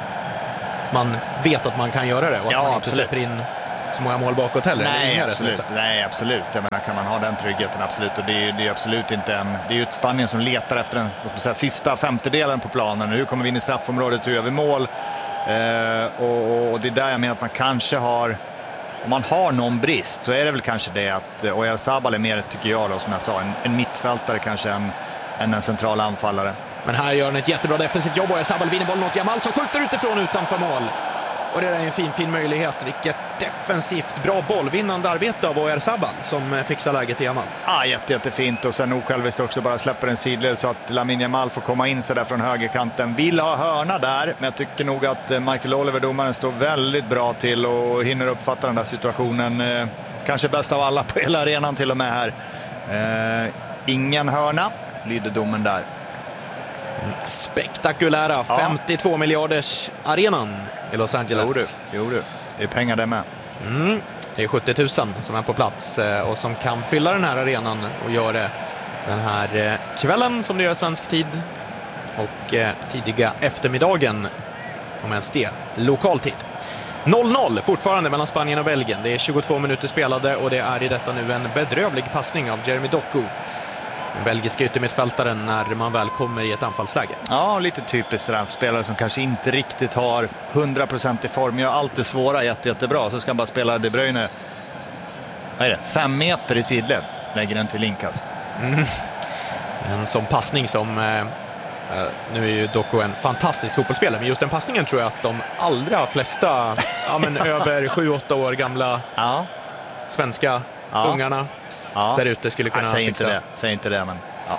man vet att man kan göra det och att ja, man inte absolut. släpper in så många mål bakåt heller. Nej, absolut. Nej, absolut. Jag menar, kan man ha den tryggheten, absolut. Och det är, det är absolut inte en... Det är ju ett Spanien som letar efter den säga, sista femtedelen på planen. Hur kommer vi in i straffområdet? Hur gör vi mål? Eh, och, och det är där jag menar att man kanske har... Om man har någon brist så är det väl kanske det att Oyarzabal är mer, tycker jag då, som jag sa, en, en mittfältare kanske än, än en central anfallare. Men här gör han ett jättebra defensivt jobb. Oyarzabal vinner bollen åt Yamal som skjuter utifrån utanför mål. Och det är en fin, fin möjlighet. Vilket defensivt bra bollvinnande arbete av Oyarzabal som fixar läget i Yamal. Ja, jätte, jättefint. Och sen osjälviskt också bara släpper en sidled så att Lamine Yamal får komma in så där från högerkanten. Vill ha hörna där, men jag tycker nog att Michael Oliver, domaren, står väldigt bra till och hinner uppfatta den där situationen. Kanske bäst av alla på hela arenan till och med här. Eh, ingen hörna, lyder domen där. Spektakulära ja. femtiotvå miljarders arenan i Los Angeles. Jo, jo, det är pengar där med. Mm. Det är sjuttio tusen som är på plats och som kan fylla den här arenan och gör det den här kvällen som det gör svensk tid och tidiga eftermiddagen om ens det, lokal tid. noll noll fortfarande mellan Spanien och Belgien. Det är tjugotvå minuter spelade och det är i detta nu en bedrövlig passning av Jeremy Doku, den belgiska yttermittfältaren, när man väl kommer i ett anfallsläge. Ja, lite typiskt straffspelare som kanske inte riktigt har hundra procent i form. Gör allt det svåra jätte, jättebra. Så ska han bara spela De Bruyne. Vad är det? Fem meter i sidled. Lägger den till inkast. Mm. En sån passning som... Eh, nu är ju Doku en fantastisk fotbollsspelare, men just den passningen tror jag att de allra flesta ja, men över sju åtta år gamla ja. svenska ja. ungarna ja. där ute skulle kunna säg fixa. Inte det. Säg inte det, men... Ja.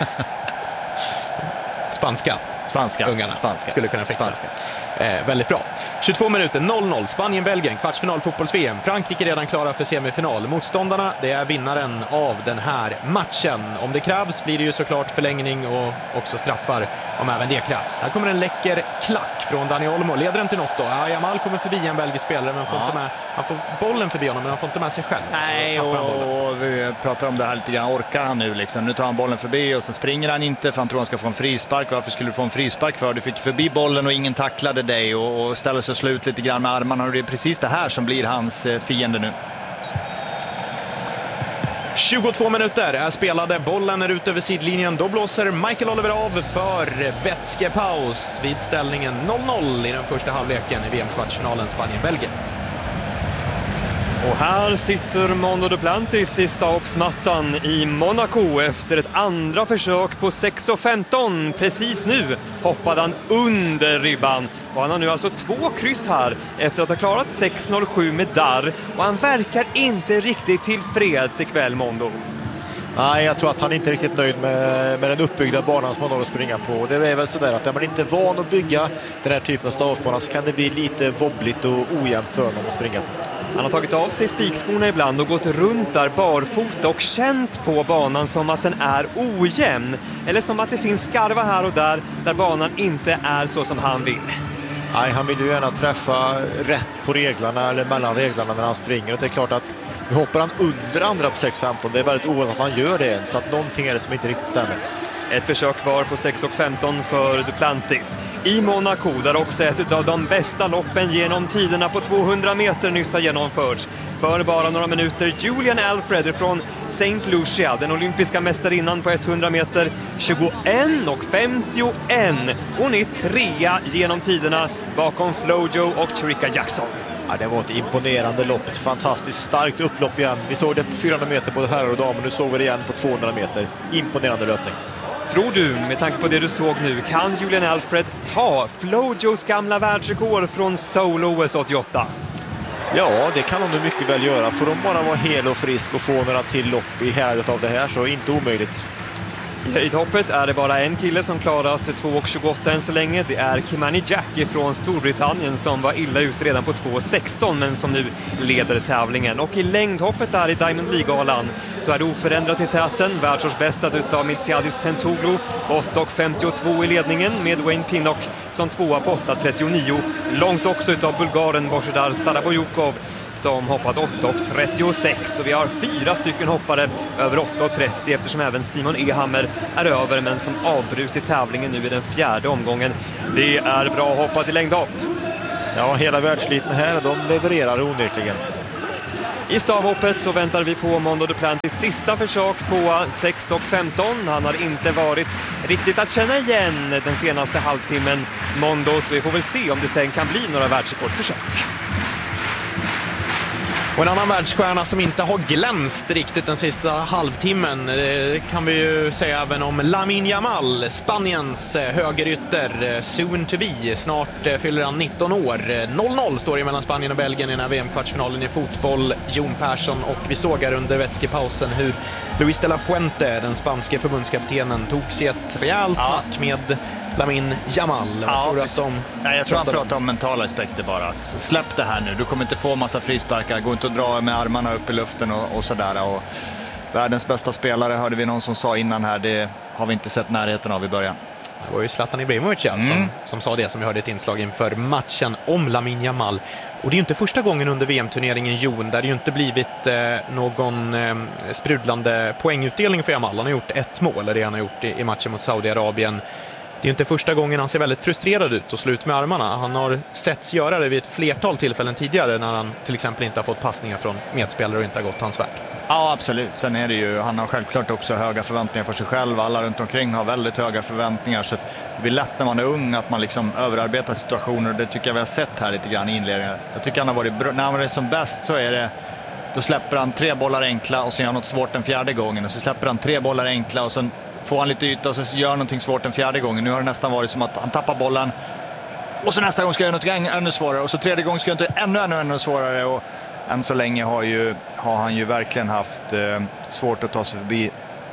Spanska. Spanska. Ungarna Spanska. skulle kunna fixa. Spanska. Eh, väldigt bra. tjugotvå minuter, noll noll. Spanien-Belgien, kvartsfinal fotbolls-V M. Frankrike redan klara för semifinal. Motståndarna, det är vinnaren av den här matchen. Om det krävs blir det ju såklart förlängning och också straffar om även det krävs. Här kommer en läcker klack från Dani Olmo. Leder den till något då? Ja, Yamal kommer förbi en belgisk spelare, men får ja. inte med, han får bollen förbi honom, men han får inte med sig själv. Nej, och, och vi pratar om det här lite grann. Orkar han nu liksom? Nu tar han bollen förbi och så springer han inte för han tror han ska få en frispark. Varför skulle du få en frispark för? Du fick förbi bollen och ingen tacklade dig och, och ställer sig slut lite grann med armarna, och det är precis det här som blir hans fiende nu. tjugotvå minuter är spelade, bollen är ut över sidlinjen. Då blåser Michael Oliver av för vätskepaus vid ställningen noll noll i den första halvleken i V M-kvartsfinalen Spanien-Belgien. Och här sitter Mondo Duplantis i stabsmattan i Monaco efter ett andra försök på sex femton. Precis nu hoppade han under ribban och han har nu alltså två kryss här efter att ha klarat sex noll sju med darr, och han verkar inte riktigt tillfreds ikväll, Mondo. Nej, jag tror att han inte är riktigt nöjd med, med den uppbyggda banan som han har att springa på. Det är väl sådär att när man inte är van att bygga den här typen av stavsbana så kan det bli lite wobbligt och ojämnt för honom att springa på. Han har tagit av sig spikskorna ibland och gått runt där barfota och känt på banan som att den är ojämn. Eller som att det finns skarva här och där där banan inte är så som han vill. Nej, han vill ju gärna träffa rätt på reglarna eller mellan reglarna när han springer. Och det är klart att nu hoppar han under andra på sex femton. Det är väldigt ovanligt att han gör det, så att någonting är det som inte riktigt stämmer. Ett försök kvar på sex femton för Duplantis i Monaco, där också ett av de bästa loppen genom tiderna på tvåhundra meter nyss har genomförts. För bara några minuter Julian Alfred från Saint Lucia, den olympiska mästarinnan på hundra meter, tjugoett och femtioett. Hon är trea genom tiderna bakom Flojo och Chirika Jackson. Ja, det var ett imponerande lopp, ett fantastiskt starkt upplopp igen. Vi såg det på fyrahundra meter både herrar och damer, nu såg vi det igen på tvåhundra meter. Imponerande löpning. Tror du, med tanke på det du såg nu, kan Julian Alfred ta Flojos gamla världsrekord från Seoul O S åttioåtta? Ja, det kan de nu mycket väl göra. Får de bara vara hel och frisk och få några till lopp i häradet av det här så är det inte omöjligt. I höjdhoppet är det bara en kille som klarat två sextioåtta än så länge. Det är Kimani Jack från Storbritannien som var illa ut redan på två sexton men som nu leder tävlingen. Och i längdhoppet där i Diamond League-galan så är det oförändrat i täten. Världsårsbästad utav Miltiadis Tentoglou åtta femtiotvå i ledningen med Wayne Pinnock som tvåa på åtta trettionio. Långt också utav bulgaren Božidar Sarabojukov som hoppat åtta trettiosex, och vi har fyra stycken hoppare över åtta trettio eftersom även Simon Ehammer är över men som avbrutit tävlingen nu i den fjärde omgången. Det är bra hoppat i längdhopp. Ja, hela världsliten här, de levererar onekligen. I stavhoppet så väntar vi på Mondo Duplantis sista försök på sex femton. Han har inte varit riktigt att känna igen den senaste halvtimmen Mondo, så vi får väl se om det sen kan bli några världsrekordförsök. Och en annan världsstjärna som inte har glänst riktigt den sista halvtimmen, det kan vi ju säga även om Lamine Yamal, Spaniens högerytter, soon to be. Snart fyller han nitton år. noll noll står det mellan Spanien och Belgien i den här V M-kvartsfinalen i fotboll. Jon Persson, och vi såg här under vätskepausen hur Luis de la Fuente, den spanske förbundskaptenen, tog sig ett rejält Ja. snack med Lamine Yamal. Ja, tror du att de Nej, jag tror han pratar om? pratar om mentala aspekter bara. Att släpp det här nu, du kommer inte få massa frisparkar, gå inte och dra med armarna upp i luften och, och sådär. Och världens bästa spelare hörde vi någon som sa innan här, det har vi inte sett närheten av i början. Det var ju Zlatan Ibrahimovic ja, Mm. som, som sa det, som vi hörde ett inslag inför matchen om Lamine Yamal. Och det är ju inte första gången under V M-turneringen, Jon, där det ju inte blivit eh, någon eh, sprudlande poängutdelning för Yamal. Han har gjort ett mål, det han har gjort i, i matchen mot Saudiarabien. Det är ju inte första gången han ser väldigt frustrerad ut och slut med armarna. Han har setts göra det vid ett flertal tillfällen tidigare när han till exempel inte har fått passningar från medspelare och inte har gått hans väg. Ja, absolut. Sen är det ju, han har självklart också höga förväntningar på sig själv. Alla runt omkring har väldigt höga förväntningar, så det blir lätt när man är ung att man liksom överarbetar situationer. Det tycker jag vi har sett här lite grann i inledningen. Jag tycker han har varit bra. När han är som bäst så är det, då släpper han tre bollar enkla och sen gör han något svårt den fjärde gången. Och så släpper han tre bollar enkla och sen får han lite yta och så gör han någonting svårt den fjärde gången. Nu har det nästan varit som att han tappar bollen och så nästa gång ska jag göra något ännu svårare och så tredje gången ska jag inte ännu, ännu, ännu svårare. Och än så länge har, ju, har han ju verkligen haft eh, svårt att ta sig förbi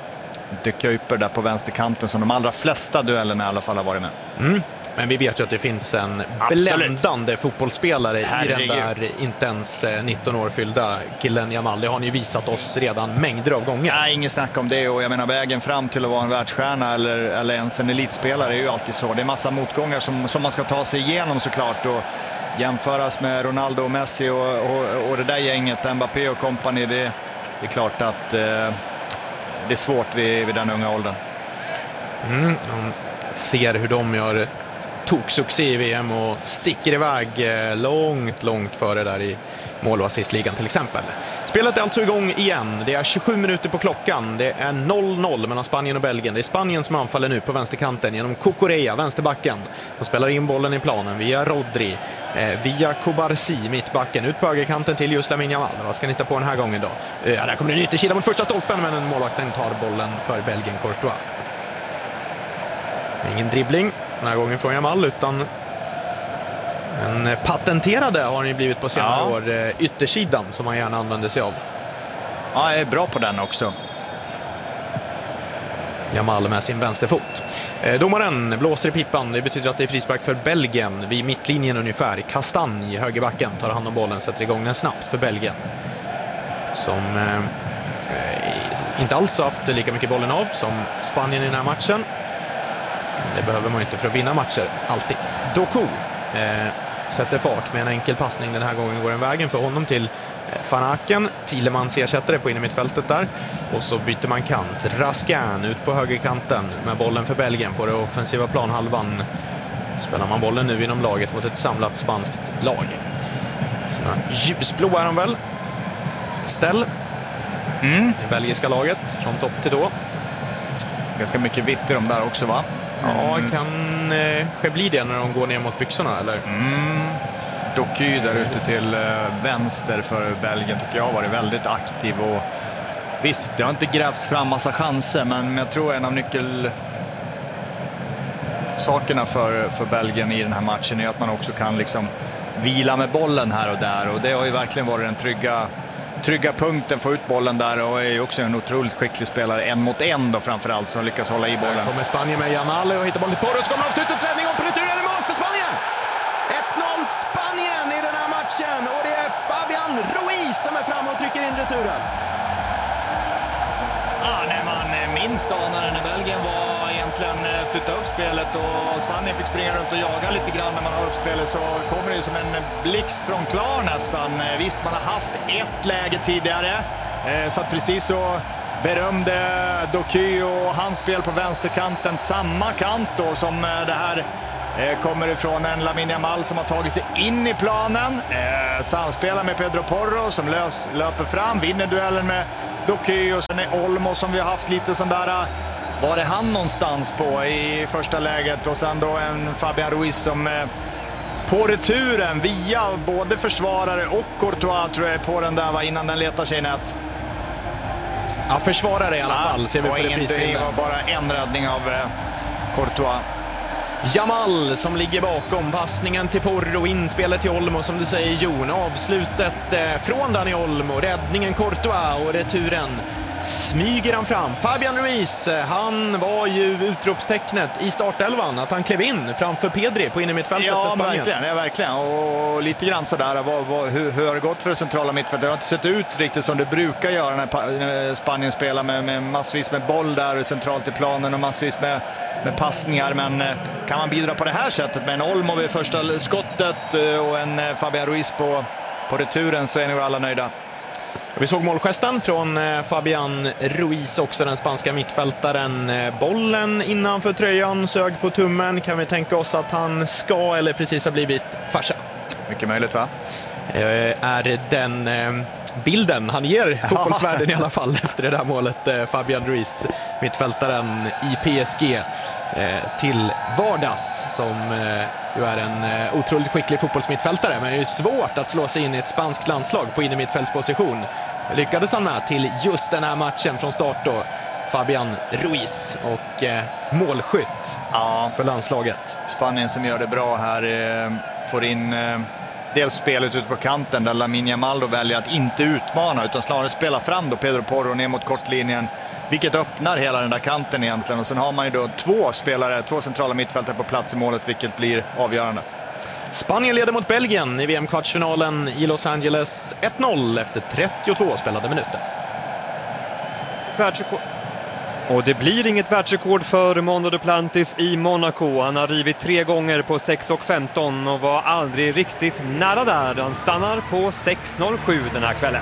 De Kuiper där på vänsterkanten som de allra flesta duellerna i alla fall har varit med. Mm. Men vi vet ju att det finns en Absolut. bländande fotbollsspelare Herregud. i den där inte ens nitton år fyllda killen Yamal. Det har ni ju visat oss redan mängder av gånger. Nej, ingen snack om det, och jag menar vägen fram till att vara en världsstjärna eller, eller ens en elitspelare är ju alltid så. Det är massa motgångar som, som man ska ta sig igenom såklart, och jämföras med Ronaldo och Messi och, och, och det där gänget, Mbappé och company, det, det är klart att eh, det är svårt vid, vid den unga åldern. Mm. Man ser hur de gör toksuccé i V M och sticker iväg långt, långt före där i mål- och assistligan till exempel. Spelet är alltså igång igen. Det är tjugosju minuter på klockan. Det är noll noll mellan Spanien och Belgien. Det är Spanien som anfaller nu på vänsterkanten genom Cucurella, vänsterbacken. De spelar in bollen i planen via Rodri, eh, via Kubarsi, mittbacken, ut på högerkanten till just Lamine Yamal. Vad ska ni ta på den här gången då? Eh, där kommer det en ytterkila mot första stolpen, men en målvakten tar bollen för Belgien, Courtois. Ingen dribbling den här gången från Yamal, utan en patenterade har ni blivit på senare Ja. år, yttersidan som man gärna använder sig av. Ja, jag är bra på den också. Yamal med sin vänsterfot. Eh, domaren blåser i pipan. Det betyder att det är frispark för Belgien vid mittlinjen ungefär. Kastanj, högerbacken, tar hand om bollen, sätter igång den snabbt för Belgien. Som eh, inte alls har haft lika mycket bollen av som Spanien i den här matchen. Det behöver man inte för att vinna matcher, alltid. Doku eh, sätter fart med en enkel passning. Den här gången går den vägen för honom till eh, Van Aken. Thielemans ersättare på innermittfältet där. Och så byter man kant. Raskin ut på högerkanten med bollen för Belgien på det offensiva planhalvan. Spelar man bollen nu inom laget mot ett samlat spanskt lag. Såna ljusblå är de väl. Ställ. Mm. Det belgiska laget från topp till då. Ganska mycket vitt i de där också, va? Ja, kan eh, bli det när de går ner mot byxorna, eller? Mm. Doky där ute till eh, vänster för Belgien tycker jag har varit väldigt aktiv, och visst, det har inte grävts fram massa chanser, men jag tror en av nyckelsakerna för, för Belgien i den här matchen är att man också kan liksom vila med bollen här och där, och det har ju verkligen varit den trygga, trygga punkten, få ut bollen där, och är ju också en otroligt skicklig spelare en mot en då framförallt, som lyckas hålla i bollen. Här kommer Spanien med Jamal och hittar bollen till Porro, så kommer avslutet, räddning och på returen, mål för Spanien! ett noll Spanien i den här matchen, och det är Fabian Ruiz som är framme och trycker in returen. Ja, när man minst anade när Belgien var egentligen flytta upp spelet och Spanien fick springa runt och jaga lite grann när man har upp spelet, så kommer det ju som en blixt från klar nästan. Visst, man har haft ett läge tidigare, så att precis så berömde Doku och hans spel på vänsterkanten, samma kant då som det här kommer ifrån en Lamine Yamal som har tagit sig in i planen, eh, samspelar med Pedro Porro som lös, löper fram, vinner duellen med Doku, och sen är Olmo som vi har haft lite sån där, var är han någonstans på i första läget, och sen då en Fabian Ruiz som eh, på returen via både försvarare och Courtois tror jag på den där var innan den letar sig i nät. Ja, försvarare i alla fall, ja, ser vi på reprisbilden. Det var bara en räddning av eh, Courtois. Jamal som ligger bakom passningen till Porro, inspelet till Olmo som du säger Jon, avslutet eh, från Dani Olmo, räddningen Courtois och returen smyger han fram. Fabian Ruiz, han var ju utropstecknet i startelvan, att han klev in framför Pedri på innermittfältet ja, för Spanien. Verkligen, ja, verkligen. Och lite grann sådär, vad, vad, hur, hur har det gått för det centrala mittfältet? Det har inte sett ut riktigt som det brukar göra när Spanien spelar med, med massvis med boll där centralt i planen och massvis med, med passningar. Men kan man bidra på det här sättet med en Olmo vid första skottet och en Fabian Ruiz på, på returen, så är nog alla nöjda. Vi såg målgesten från Fabian Ruiz också, den spanska mittfältaren. Bollen innanför tröjan, sög på tummen. Kan vi tänka oss att han ska eller precis har blivit farsa? Mycket möjligt, va? Är den bilden han ger fotbollsvärlden i alla fall efter det där målet, Fabian Ruiz, mittfältaren i P S G till vardags, som ju är en otroligt skicklig fotbollsmittfältare, men det är ju svårt att slå sig in i ett spanskt landslag på innermittfältsposition. Lyckades han med till just den här matchen från start då, Fabian Ruiz, och eh, målskytt ja. för landslaget. Spanien som gör det bra här, eh, får in eh, dels spelet ute på kanten där Lamine Yamal då väljer att inte utmana utan snarare spela fram då Pedro Porro ner mot kortlinjen, vilket öppnar hela den där kanten egentligen, och sen har man ju då två spelare, två centrala mittfältare på plats i målet, vilket blir avgörande. Spanien leder mot Belgien i V M-kvartsfinalen i Los Angeles ett noll efter trettiotvå spelade minuter. Världsrekord. Och det blir inget världsrekord för Mondo Duplantis i Monaco. Han har rivit tre gånger på sex och femton och var aldrig riktigt nära där. Han stannar på sex noll sju den här kvällen.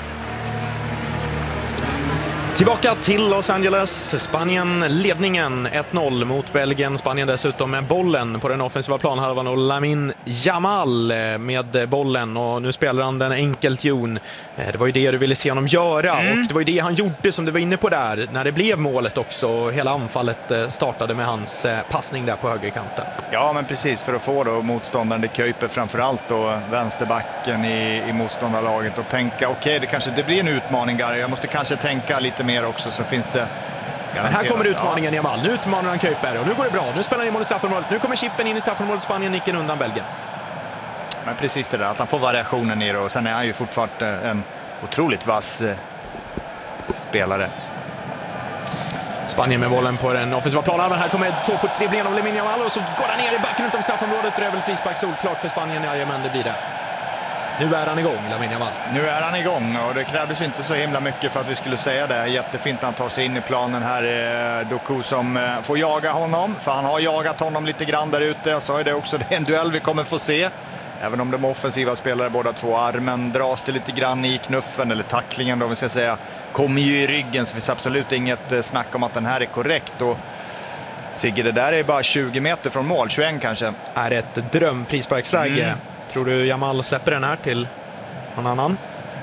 Tillbaka till Los Angeles. Spanien ledningen ett noll mot Belgien. Spanien dessutom med bollen på den offensiva planhalvan och Lamine Yamal med bollen. Och nu spelar han den enkelt, Jon. Det var ju det du ville se honom göra. Mm. Och det var ju det han gjorde som du var inne på där. När det blev målet också. Hela anfallet startade med hans passning där på högerkanten. Ja, men precis. För att få då motståndaren, det Köper framförallt då vänsterbacken i, i motståndarlaget. Och tänka, okej, okay, det kanske det blir en utmaning där. Jag måste kanske tänka lite mer också, så finns det garanterat. Men här kommer utmaningen, Jamal. Nu utmanar han Köper och nu går det bra. Nu spelar han i mål i straffområdet. Nu kommer chippen in i straffområdet. Spanien nicken undan Belgien. Men precis det där, att han får variationen i det, och sen är han ju fortfarande en otroligt vass eh, spelare. Spanien med bollen på den offensiva planen. Här kommer tvåfotsdribblingen av Lamine Yamal och så går han ner i backen utanför straffområdet. Det är väl frispark solklart för Spanien. Jajamän, det blir det. Nu är han igång, Lamine Yamal. Nu är han igång, och det krävdes inte så himla mycket för att vi skulle säga det. Jättefint att han tar sig in i planen här. Doku som får jaga honom, för han har jagat honom lite grann där ute. Jag sa ju det också, det är en duell vi kommer få se. Även om de offensiva spelare båda två, armen dras det lite grann i knuffen, eller tacklingen då vi ska säga, kommer ju i ryggen, så finns absolut inget snack om att den här är korrekt. Och Sigge, det där är bara tjugo meter från mål, tjugoett kanske. Är ett drömfrisparksläge. Mm. Tror du Yamal släpper den här till någon annan?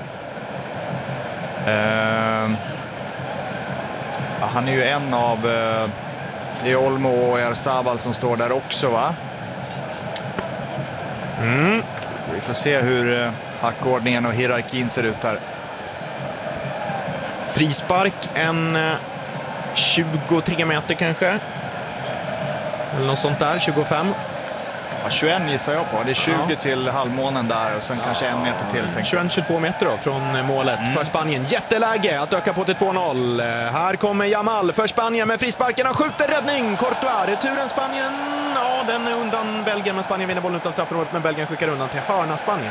Uh, han är ju en av uh, det är Olmo och Erzabal som står där också, va? Mm. Så vi får se hur uh, hackordningen och hierarkin ser ut här. Frispark, en uh, tjugotre meter kanske. Eller något sånt där, tjugofem. Ja, tjugoett gissar jag på. Det är tjugo Ja. till halvmånen där och sen ja. kanske en meter till. tjugoett till tjugotvå meter då från målet mm. för Spanien. Jätteläge att öka på till två noll. Här kommer Yamal för Spanien med frisparken. Han skjuter, räddning. Courtois, returen Spanien. Ja, den är undan Belgien, men Spanien vinner bollen utan straffområdet, men Belgien skickar undan till hörna Spanien.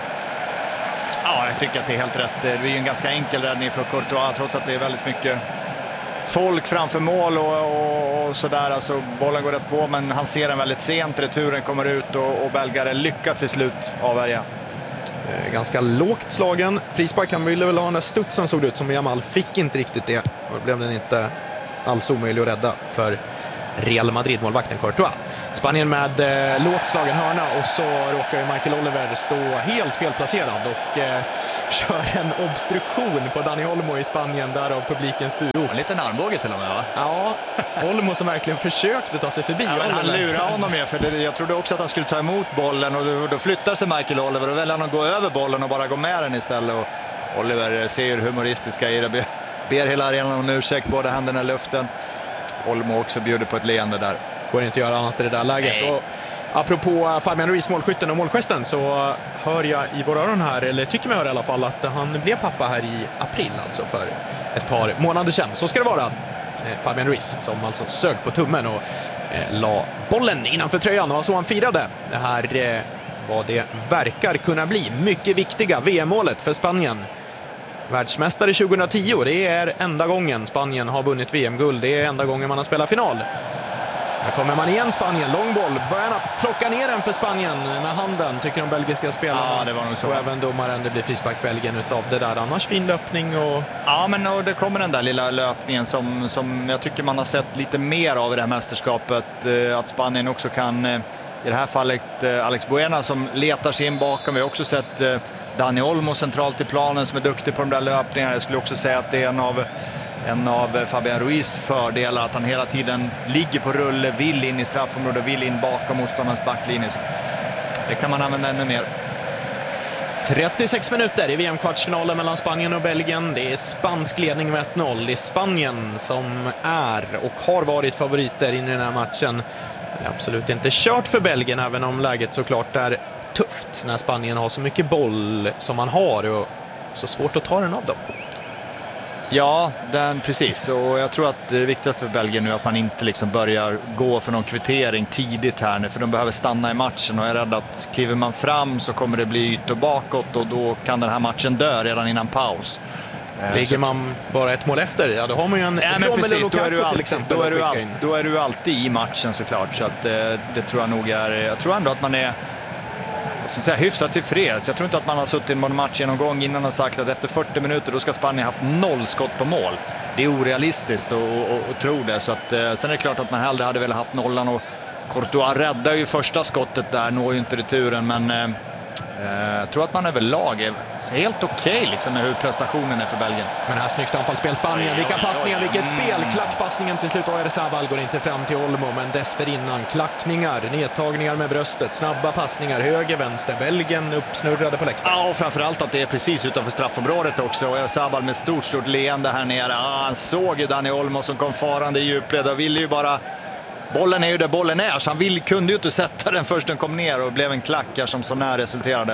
Ja, jag tycker att det är helt rätt. Det är ju en ganska enkel räddning för Courtois, trots att det är väldigt mycket folk framför mål och, och, och sådär. Alltså, bollen går rätt på, men han ser den väldigt sent. Returen kommer ut och, och belgare lyckas i slut avvärja. Eh, ganska lågt slagen. Frispark, han ville väl ha den där studsen, såg det ut som. Yamal fick inte riktigt det. Och då blev den inte alls omöjlig att rädda för Real Madrid-målvakten Courtois. Spanien med eh, lågt slagen hörna, och så råkar ju Michael Oliver stå helt felplacerad och eh, kör en obstruktion på Dani Olmo i Spanien, där av publikens buro. En liten armbåge till och med, va? Ja, Olmo som verkligen försökte ta sig förbi. Ja, men han lurade honom med, för det, jag trodde också att han skulle ta emot bollen, och då, då flyttar sig Michael Oliver och väljer han att gå över bollen och bara gå med den istället. Och Oliver ser ju humoristiska i det, ber, ber hela arenan om ursäkt, båda händerna i luften. Olmo också bjuder på ett leende där. Går inte att göra annat i det där läget. Och apropå Fabian Ruiz, målskytten och målgesten, så hör jag i våra öron här, eller tycker mig höra i alla fall, att han blev pappa här i april, alltså för ett par månader sedan. Så ska det vara. Fabian Ruiz som alltså sög på tummen och eh, la bollen innanför tröjan, och så han firade det här, eh, vad det verkar kunna bli mycket viktiga V M-målet för Spanien. Världsmästare tjugohundratio, det är enda gången Spanien har vunnit V M-guld. Det är enda gången man har spelat final. Här kommer man igen, Spanien, lång boll. Börjar plocka ner den för Spanien med handen, tycker de belgiska spelarna. Ja, det var nog så. Och även domaren, det blir frispark Belgien utav det där. Annars fin löpning och... Ja, men och det kommer den där lilla löpningen som, som jag tycker man har sett lite mer av i det här mästerskapet. Att Spanien också kan, i det här fallet Alex Buena som letar sig in bakom. Vi har också sett Dani Olmo centralt i planen som är duktig på de där löpningarna. Jag skulle också säga att det är en av, en av Fabian Ruiz fördelar, att han hela tiden ligger på rulle, vill in i straffområdet, vill in bakom motståndarens backlinje. Det kan man använda ännu mer. trettiosex minuter i V M-kvartsfinalen mellan Spanien och Belgien. Det är spansk ledning med ett noll. Det är Spanien som är och har varit favoriter in i den här matchen. Det är absolut inte kört för Belgien, även om läget såklart är tufft när Spanien har så mycket boll som man har och så svårt att ta den av dem. Ja, den, precis. Och jag tror att det är viktigt för Belgien nu att man inte liksom börjar gå för någon kvittering tidigt här nu, för de behöver stanna i matchen, och jag är rädd att kliver man fram så kommer det bli ytor bakåt, och då kan den här matchen dö redan innan paus. Ligger man bara ett mål efter, ja, då har man ju en... Ja, men precis, då är, du all, till exempel, då, är du all, då är du alltid i matchen såklart, så att det, det tror jag nog är... Jag tror ändå att man är... Jag ska säga, hyfsat tillfreds. Jag tror inte att man har suttit i en match någon gång innan och sagt att efter fyrtio minuter då ska Spanien haft noll skott på mål. Det är orealistiskt att tro det. Så att, eh, sen är det klart att man hellre hade velat haft nollan, och Courtois räddar ju första skottet där, når ju inte returen, men eh, jag tror att man överlag är helt okej okay, liksom, med hur prestationen är för Belgien. Men här snyggt anfallsspel Spanien. Vilka passningar, vilket spel. Klackpassningen till slut. Oyarzabal går inte fram till Olmo, men dessförinnan klackningar, nedtagningar med bröstet, snabba passningar, höger, vänster. Belgien uppsnurrade på läktaren. Ja, och framförallt att det är precis utanför straffområdet också. Oyarzabal med stort, stort leende här nere. Ah, han såg ju Dani Olmo som kom farande i djupled och ville ju bara... Bollen är ju där bollen är, så han vill, kunde ju inte sätta den först den kom ner, och blev en klackar som så när resulterade.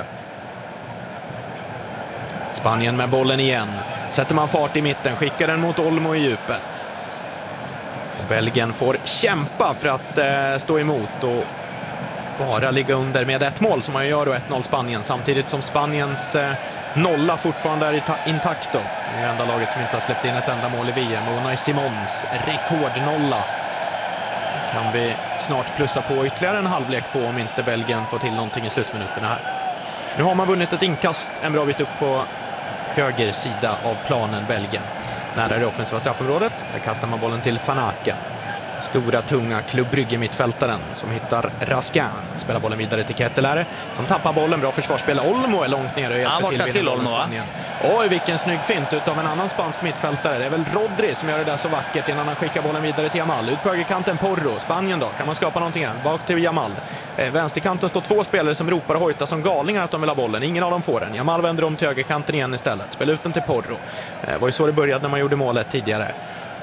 Spanien med bollen igen. Sätter man fart i mitten, skickar den mot Olmo i djupet. Belgien får kämpa för att eh, stå emot och bara ligga under med ett mål, som man gör då, ett noll Spanien, samtidigt som Spaniens eh, nolla fortfarande är intakt då. Det är enda laget som inte har släppt in ett enda mål i V M, och Unai Simons rekordnolla kan vi snart plussa på ytterligare en halvlek på, om inte Belgien får till någonting i slutminuterna här. Nu har man vunnit ett inkast en bra bit upp på höger sida av planen, Belgien. Nära det offensiva straffområdet, där kastar man bollen till Van Aken. Stora, tunga Club Brugge-mittfältaren som hittar Raskan. Spelar bollen vidare till Kettelare som tappar bollen. Bra försvarsspel. Olmo är långt ner och hjälper ja, till. till Olmo, va? Oj, vilken snygg fint utav en annan spansk mittfältare. Det är väl Rodri som gör det där så vackert innan han skickar bollen vidare till Yamal. Ut på högerkanten Porro. Spanien då. Kan man skapa någonting här? Bak till Yamal. Eh, vänsterkanten står två spelare som ropar och hojtar som galningar att de vill ha bollen. Ingen av dem får den. Yamal vänder om till högerkanten igen istället. Spelar ut den till Porro. Eh, var ju så det började när man gjorde målet tidigare.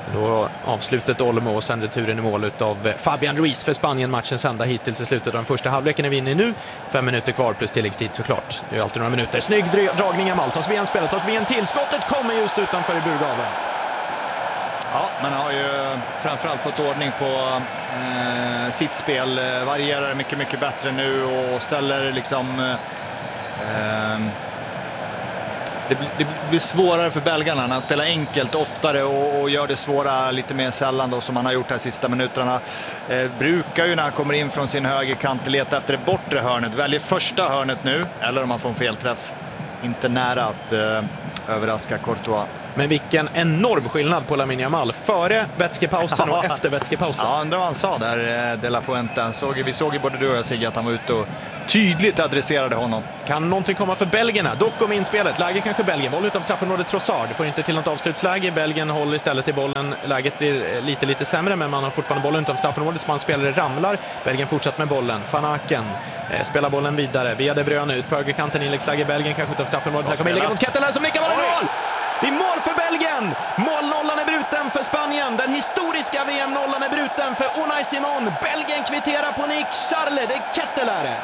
Då avslutet Olmo och sen returen i mål av Fabian Ruiz för Spanien, matchens enda hittills i slutet av den första halvleken är vi inne i nu. Fem minuter kvar plus tilläggstid såklart. Det är alltid några minuter. Snygg dragning av Mal. Tas vi en spelet, tas vi en till. Skottet kommer just utanför i burgaven. Ja, man har ju framförallt fått ordning på eh, sitt spel. Varierar mycket, mycket bättre nu och ställer liksom... Eh, det, det blir svårare för belgarna när han spelar enkelt oftare och, och gör det svåra lite mer sällan då, som han har gjort de sista minuterna. Eh, brukar ju när han kommer in från sin högerkant leta efter det bortre hörnet. Väljer första hörnet nu, eller om man får en felträff. Inte nära att eh, överraska Courtois. Men vilken enorm skillnad på Lamine Yamal före vätskepausen och efter vätskepausen. Ja, undrar vad han sa där, De La Fuente. Såg, vi såg ju både du och jag, Sigge, att han var ute och tydligt adresserade honom. Kan någonting komma för belgierna? Dock om inspelet. Läge kanske Belgien. Boll utav straffområdet Trossard. Får inte till något avslutsläge. Belgien håller istället i bollen. Läget blir lite, lite sämre, men man har fortfarande bollen utav straffområdet. Spanspelare ramlar. Belgien fortsatt med bollen. Van Aken eh, spelar bollen vidare. Via De Bruyne ut på högerkanten. Inläggsläge Belgien kanske utav straffområdet. Här kommer inlägget mot Ketteler som nickar bollen i mål! Det är mål för Belgien! Målnollan är bruten för Spanien. Den historiska V M-nollan är bruten för Unai Simon. Belgien kvitterar på Nick Charles. Det är Ketteler.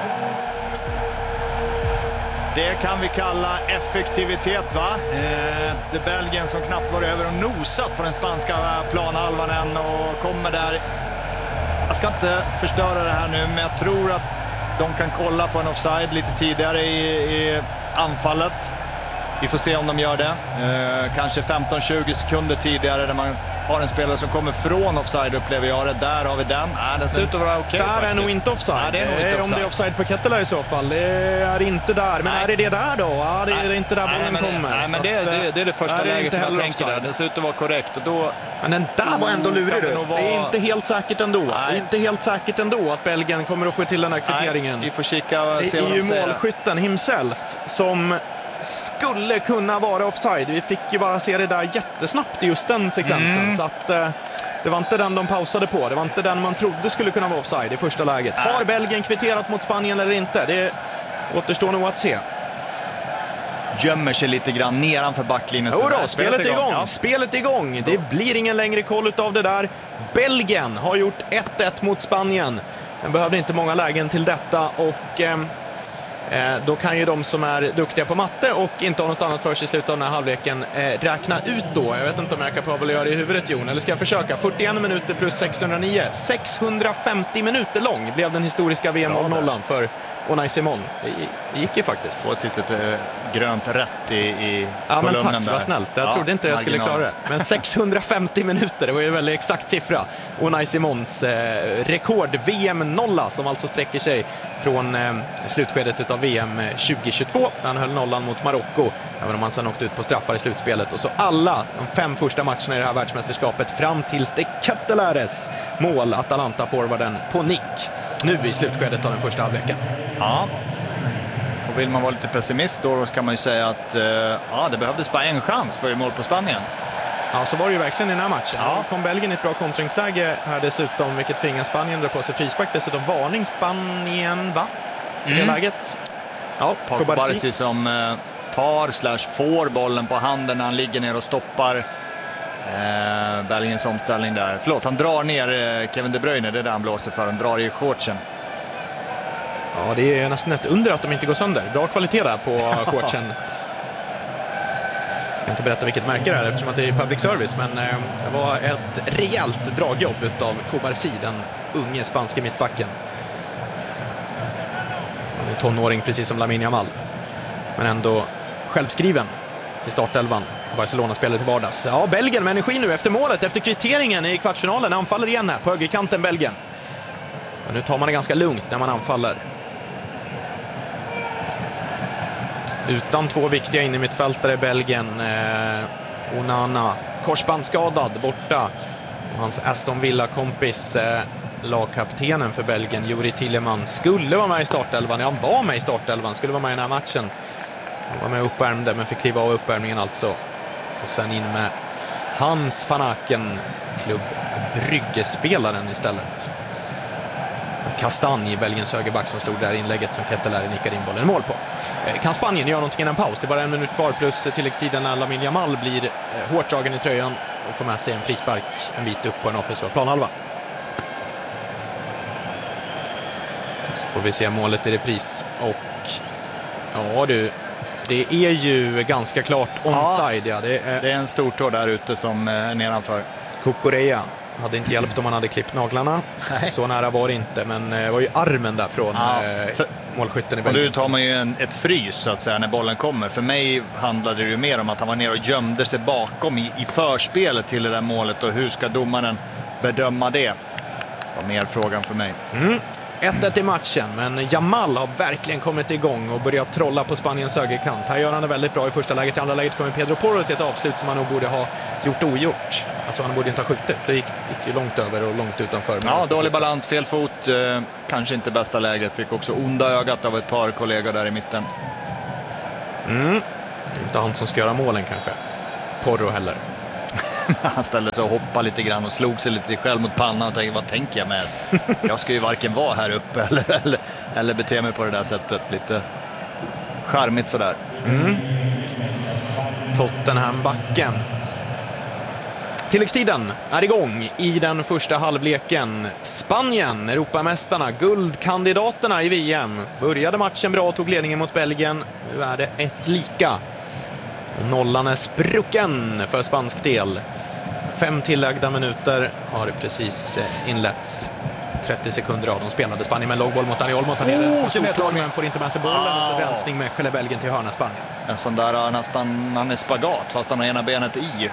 Det kan vi kalla effektivitet, va? Ett Belgien som knappt var över och nosat på den spanska planhalvan än och kommer där. Jag ska inte förstöra det här nu, men jag tror att de kan kolla på en offside lite tidigare i, i anfallet. Vi får se om de gör det. Eh, kanske femton till tjugo sekunder tidigare där man har en spelare som kommer från offside, upplever jag det. Där har vi den. Nej, den ser ut att vara okej. Där faktiskt. är nog inte offside. Nej, det är nog inte offside. Om det är offside på Ketteler i så fall. Det är inte där. Men Nej. är det det där då? Ja, det är Nej. inte där Nej, bollen men, kommer. Nej, men Så det, att, det, det är det första är det läget som jag tänker offside. där. Det ser ut att vara korrekt. Och då... Men den där var ändå lurig. Kan det Du. nog vara- Det är inte helt säkert ändå. Nej. Det är inte helt säkert ändå att Belgien kommer att få till den här kvitteringen. Nej, vi får kika och Det se vad är de ju säger. målskytten himself som skulle kunna vara offside. Vi fick ju bara se det där jättesnabbt i just den sekvensen. Mm. Så att eh, det var inte den de pausade på. Det var inte den man trodde skulle kunna vara offside i första läget. Nej. Har Belgien kvitterat mot Spanien eller inte? Det återstår nog att se. Gömmer sig lite grann nedanför backlinjen. Jo Så då, där, spelet är igång. Ja. Spelet är igång. Det blir ingen längre koll utav det där. Belgien har gjort ett ett mot Spanien. Den behövde inte många lägen till detta och eh, eh, då kan ju de som är duktiga på matte och inte har något annat för sig i slutet av den här halvleken eh, räkna ut då. Jag vet inte om jag är kapabel att göra det i huvudet, Jon, eller ska jag försöka? fyrtioen minuter plus sexhundranio. sexhundrafemtio minuter lång blev den historiska V M-nollan för Unai Simon. Det gick ju faktiskt. Få ett litet eh, grönt rätt i, i Ja, men kolumnen tack, där. vad snällt. Jag Ja, trodde inte jag skulle marginal. klara det. Men sexhundrafemtio minuter, det var ju en väldigt exakt siffra. Unai Simons eh, rekord-V M-nolla som alltså sträcker sig från eh, slutskedet utav V M tjugohundratjugotvå. Han höll nollan mot Marocko, även om han sen åkte ut på straffar i slutspelet. Och så alla de fem första matcherna i det här världsmästerskapet fram tills det Kettelares mål, Atalanta-forwarden på nick. Nu i slutskedet av den första halvleken. Ja. Och vill man vara lite pessimist då kan man ju säga att eh, ja, det behövdes bara en chans för mål på Spanien. Ja, så var det ju verkligen i den här matchen. Ja. Ja. Kom Belgien i ett bra kontringsläge här dessutom, vilket tvingar Spanien drar på sig frispark. Dessutom varning Spanien, va? I det läget. Ja, Paco Kubarsi. Barsi som eh, tar slash får bollen på handen när han ligger ner och stoppar eh, Belgiens omställning där. Förlåt, han drar ner eh, Kevin De Bruyne, det är där han blåser för. Han drar i shortsen. Ja, det är nästan ett under att de inte går sönder. Bra kvalitet där på shortsen. Jag kan inte berätta vilket märke det är eftersom att det är public service, men eh, det var ett rejält dragjobb utav Kubarsi, den unge spanske mittbacken. Han är en tonåring precis som Lamine Yamal, men ändå självskriven i startelvan. Barcelona spelar till vardags. Ja, Belgien med energi nu efter målet, efter kvitteringen i kvartsfinalen. Anfaller igen här på högerkanten, Belgien. Men nu tar man det ganska lugnt när man anfaller. Utan två viktiga in i mittfältare Belgien. Eh, Onana, korsbandsskadad, borta. Och hans Aston Villa-kompis, eh, lagkaptenen för Belgien, Juri Tillemans, skulle vara med i startelvan. Ja, han var med i startelvan, skulle vara med i den här matchen. Han var med och uppvärmde, men fick kliva av uppvärmningen alltså. Och sen in med Hans Van Aken, klubb Brygge-spelaren istället. Kastanj, Belgiens högerback, som slog där inlägget som Ketteler nickade in bollen i mål på. Kan Spanien göra någonting innan paus? Det är bara en minut kvar plus tilläggstiden när Lamine Yamal blir hårt dragen i tröjan och får med sig en frispark en bit upp på en offensiv planhalva. Så får vi se målet i repris. Och ja du, det är ju ganska klart onside. Ja, det, är... det är en stor tå där ute som är nedanför. Kukureya hade inte hjälpt om han hade klippt naglarna. Nej. Så nära var det inte, men det var ju armen där från ja, för... målskytten i Belgien. Och nu tar man ju en, ett frys så att säga när bollen kommer. För mig handlade det ju mer om att han var nere och gömde sig bakom i, i förspelet till det där målet. Och hur ska domaren bedöma det? Det var mer frågan för mig. Mm. ett ett i matchen, men Jamal har verkligen kommit igång och börjat trolla på Spaniens högerkant. Här gör han det väldigt bra i första läget. I andra läget kommer Pedro Porro till ett avslut som han nog borde ha gjort ogjort. Alltså han borde inte ha skjutit. Det gick, gick ju långt över och långt utanför. Ja, dålig balans, fel fot. Eh, kanske inte bästa läget. Fick också onda ögat av ett par kollegor där i mitten. Mm. Inte han som ska göra målen kanske. Porro heller. Han ställde sig och hoppade lite grann och slog sig lite själv mot pannan och tänkte, vad tänker jag med? Jag ska ju varken vara här uppe eller, eller, eller bete mig på det där sättet. Lite charmigt sådär. Mm. Tottenham-backen. Tilläggstiden är igång i den första halvleken. Spanien, Europamästarna, guldkandidaterna i V M. Började matchen bra och tog ledningen mot Belgien. Nu är det ett lika. Nollan är sprucken för spansk del. Fem tillagda minuter har precis inletts. trettio sekunder av de spelade. Spanien med en lågboll mot Dani Olmo. Han är men får inte med sig bollen. Oh. Och så rensning med Skelle Belgien till hörna Spanien. En sån där nästan, han är spagat fast han har ena benet i.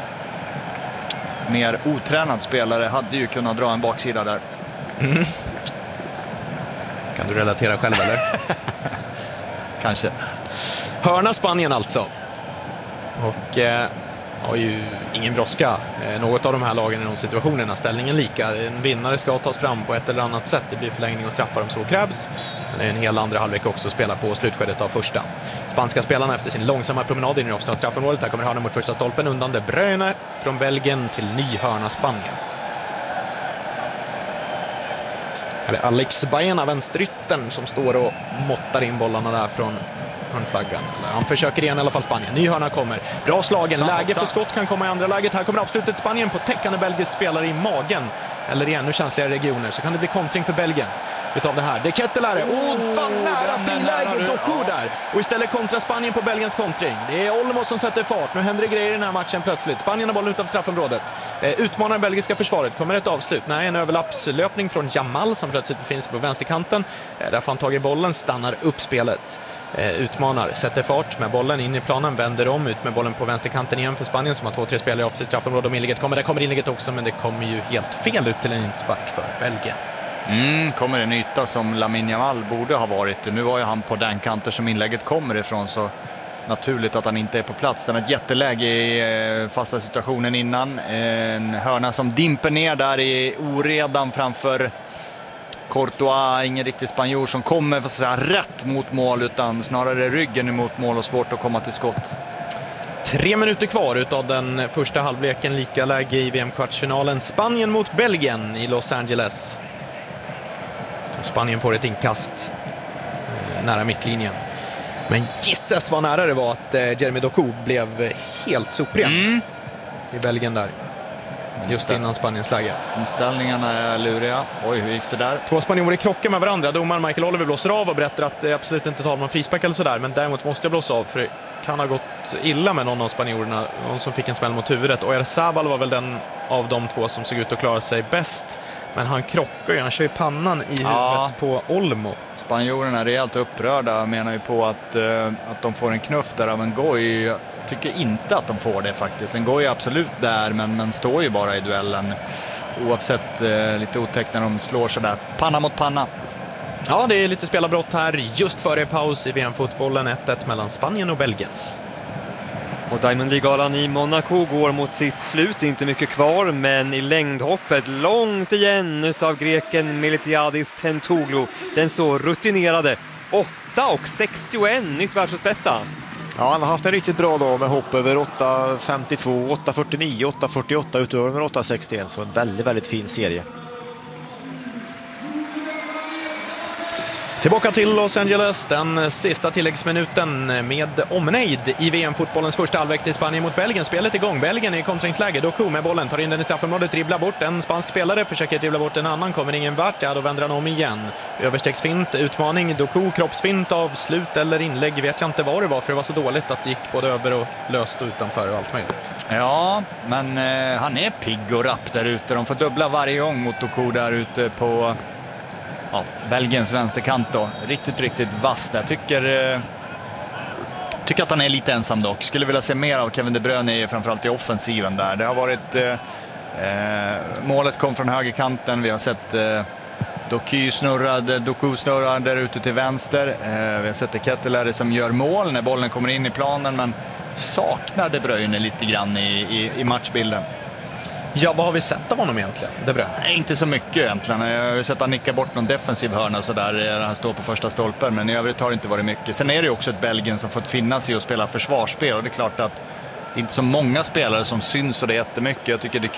Mer otränad spelare hade ju kunnat dra en baksida där. Mm. Kan du relatera själv eller? Kanske. Hörna Spanien alltså. Och eh, har ju ingen brådska. Eh, något av de här lagen i de situationerna. Ställningen lika. En vinnare ska tas fram på ett eller annat sätt. Det blir förlängning och straffar om så krävs. Men det är en hel andra halvlek också att spela på slutskedet av första. Spanska spelarna efter sin långsamma promenad in i offensiva straffområdet. Här kommer hörna mot första stolpen undan De Bruyne från Belgien till ny hörna Spanien. Här är Alex Baena, vänsterytten, som står och måttar in bollarna där från hörnflaggan. Han försöker igen i alla fall Spanien. Ny hörna kommer. Bra slagen. Sam, läge för skott kan komma i andra läget. Här kommer avslutet Spanien på täckande belgisk spelare i magen. Eller i ännu känsligare regioner. Så kan det bli kontring för Belgien utav det här. Det Kettelare. Åh, vad nära finläge Doku där. Och istället kontra Spanien på Belgiens kontring. Det är Olmo som sätter fart. Nu händer det grejer i den här matchen plötsligt. Spanien har bollen utanför straffområdet. Eh, utmanar det belgiska försvaret. Kommer ett avslut. Nej, en överlappslöpning från Jamal som plötsligt finns på vänsterkanten. Eh, där får han tag i bollen. Stannar upp spelet. Eh, utmanar. Sätter fart med bollen in i planen. Vänder om. Ut med bollen på vänsterkanten igen för Spanien som har två, tre spelare av sig straffområdet. Och inlägget kommer. Där kommer inlägget också. Men det kommer ju helt fel ut till en inspark för Belgien. Mm, kommer en yta som Lamine Yamal borde ha varit. Nu var ju han på den kanten som inlägget kommer ifrån, så naturligt att han inte är på plats. Det var ett jätteläge i fasta situationen innan. En hörna som dimper ner där i oredan framför Courtois. Ingen riktig spanjor som kommer för att säga rätt mot mål, utan snarare ryggen emot mål och svårt att komma till skott. Tre minuter kvar utav den första halvleken, lika läge i V M-kvartsfinalen. Spanien mot Belgien i Los Angeles. Spanien får ett inkast eh, nära mittlinjen. Men gissas vad nära det var att eh, Jeremy Doku blev helt sopren mm. i Belgien där. Just innan Spaniens läge. Omställningarna är luriga. Oj, hur gick det där? Två spanjorer krockar med varandra. Domaren Michael Oliver blåser av och berättar att det absolut inte talar om frispark eller sådär. Men däremot måste jag blåsa av, för det kan ha gått illa med någon av spanjorerna. Någon som fick en smäll mot huvudet. Och Erzabal var väl den av de två som såg ut att klara sig bäst. Men han krockar ju, han kör ju pannan i ja. huvudet på Olmo. Spanjorerna är rejält upprörda, menar ju på att, uh, att de får en knuff där av en Goy. Jag tycker inte att de får det faktiskt. En Goy är absolut där, men, men står ju bara i duellen. Oavsett uh, lite otäckt när de slår sådär. Panna mot panna. Ja, det är lite spelarbrott här just före paus i V M-fotbollen. ett ett mellan Spanien och Belgien. Och Diamond League-galan i Monaco går mot sitt slut, inte mycket kvar, men i längdhoppet långt igen utav greken Miltiadis Tentoglou. Den så rutinerade åtta och sextioett, nytt världsbästa. Ja, han har haft en riktigt bra dag med hopp över åtta femtiotvå, åtta fyrtionio, åtta fyrtioåtta utöver åtta sextioett, så en väldigt, väldigt fin serie. Tillbaka till Los Angeles, den sista tilläggsminuten med omnejd i V M-fotbollens första halvlek till Spanien mot Belgien. Spelet igång, Belgien i kontringsläge, Doku med bollen, tar in den i straffområdet, dribblar bort en spansk spelare, försöker dribbla bort en annan, kommer ingen vart, ja då vänder han om igen. Överstegsfint, utmaning, Doku, kroppsfint, avslut eller inlägg, vet jag inte vad det var, för det var så dåligt att det gick både över och löst och utanför och allt möjligt. Ja, men eh, han är pigg och rapp där ute, de får dubbla varje gång mot Doku där ute på... Ja, Belgiens vänsterkant då. Riktigt, riktigt vass. Jag tycker, eh, tycker att han är lite ensam dock. Skulle vilja se mer av Kevin De Bruyne, framförallt i offensiven där. Det har varit... Eh, eh, målet kom från högerkanten. Vi har sett eh, Doku snurrade, Doku snurrar där ute till vänster. Eh, vi har sett Ketelaere som gör mål när bollen kommer in i planen, men saknar De Bruyne lite grann i, i, i matchbilden. Ja, vad har vi sett av honom egentligen? De Bruyne? Nej, inte så mycket egentligen. Jag har sett att han nickar bort någon defensiv hörna så där han står på första stolpen, men i övrigt har det inte varit mycket. Sen är det ju också ett Belgien som fått finna sig och spela försvarsspel, och det är klart att det är inte så många spelare som syns och det är jättemycket. Jag tycker det är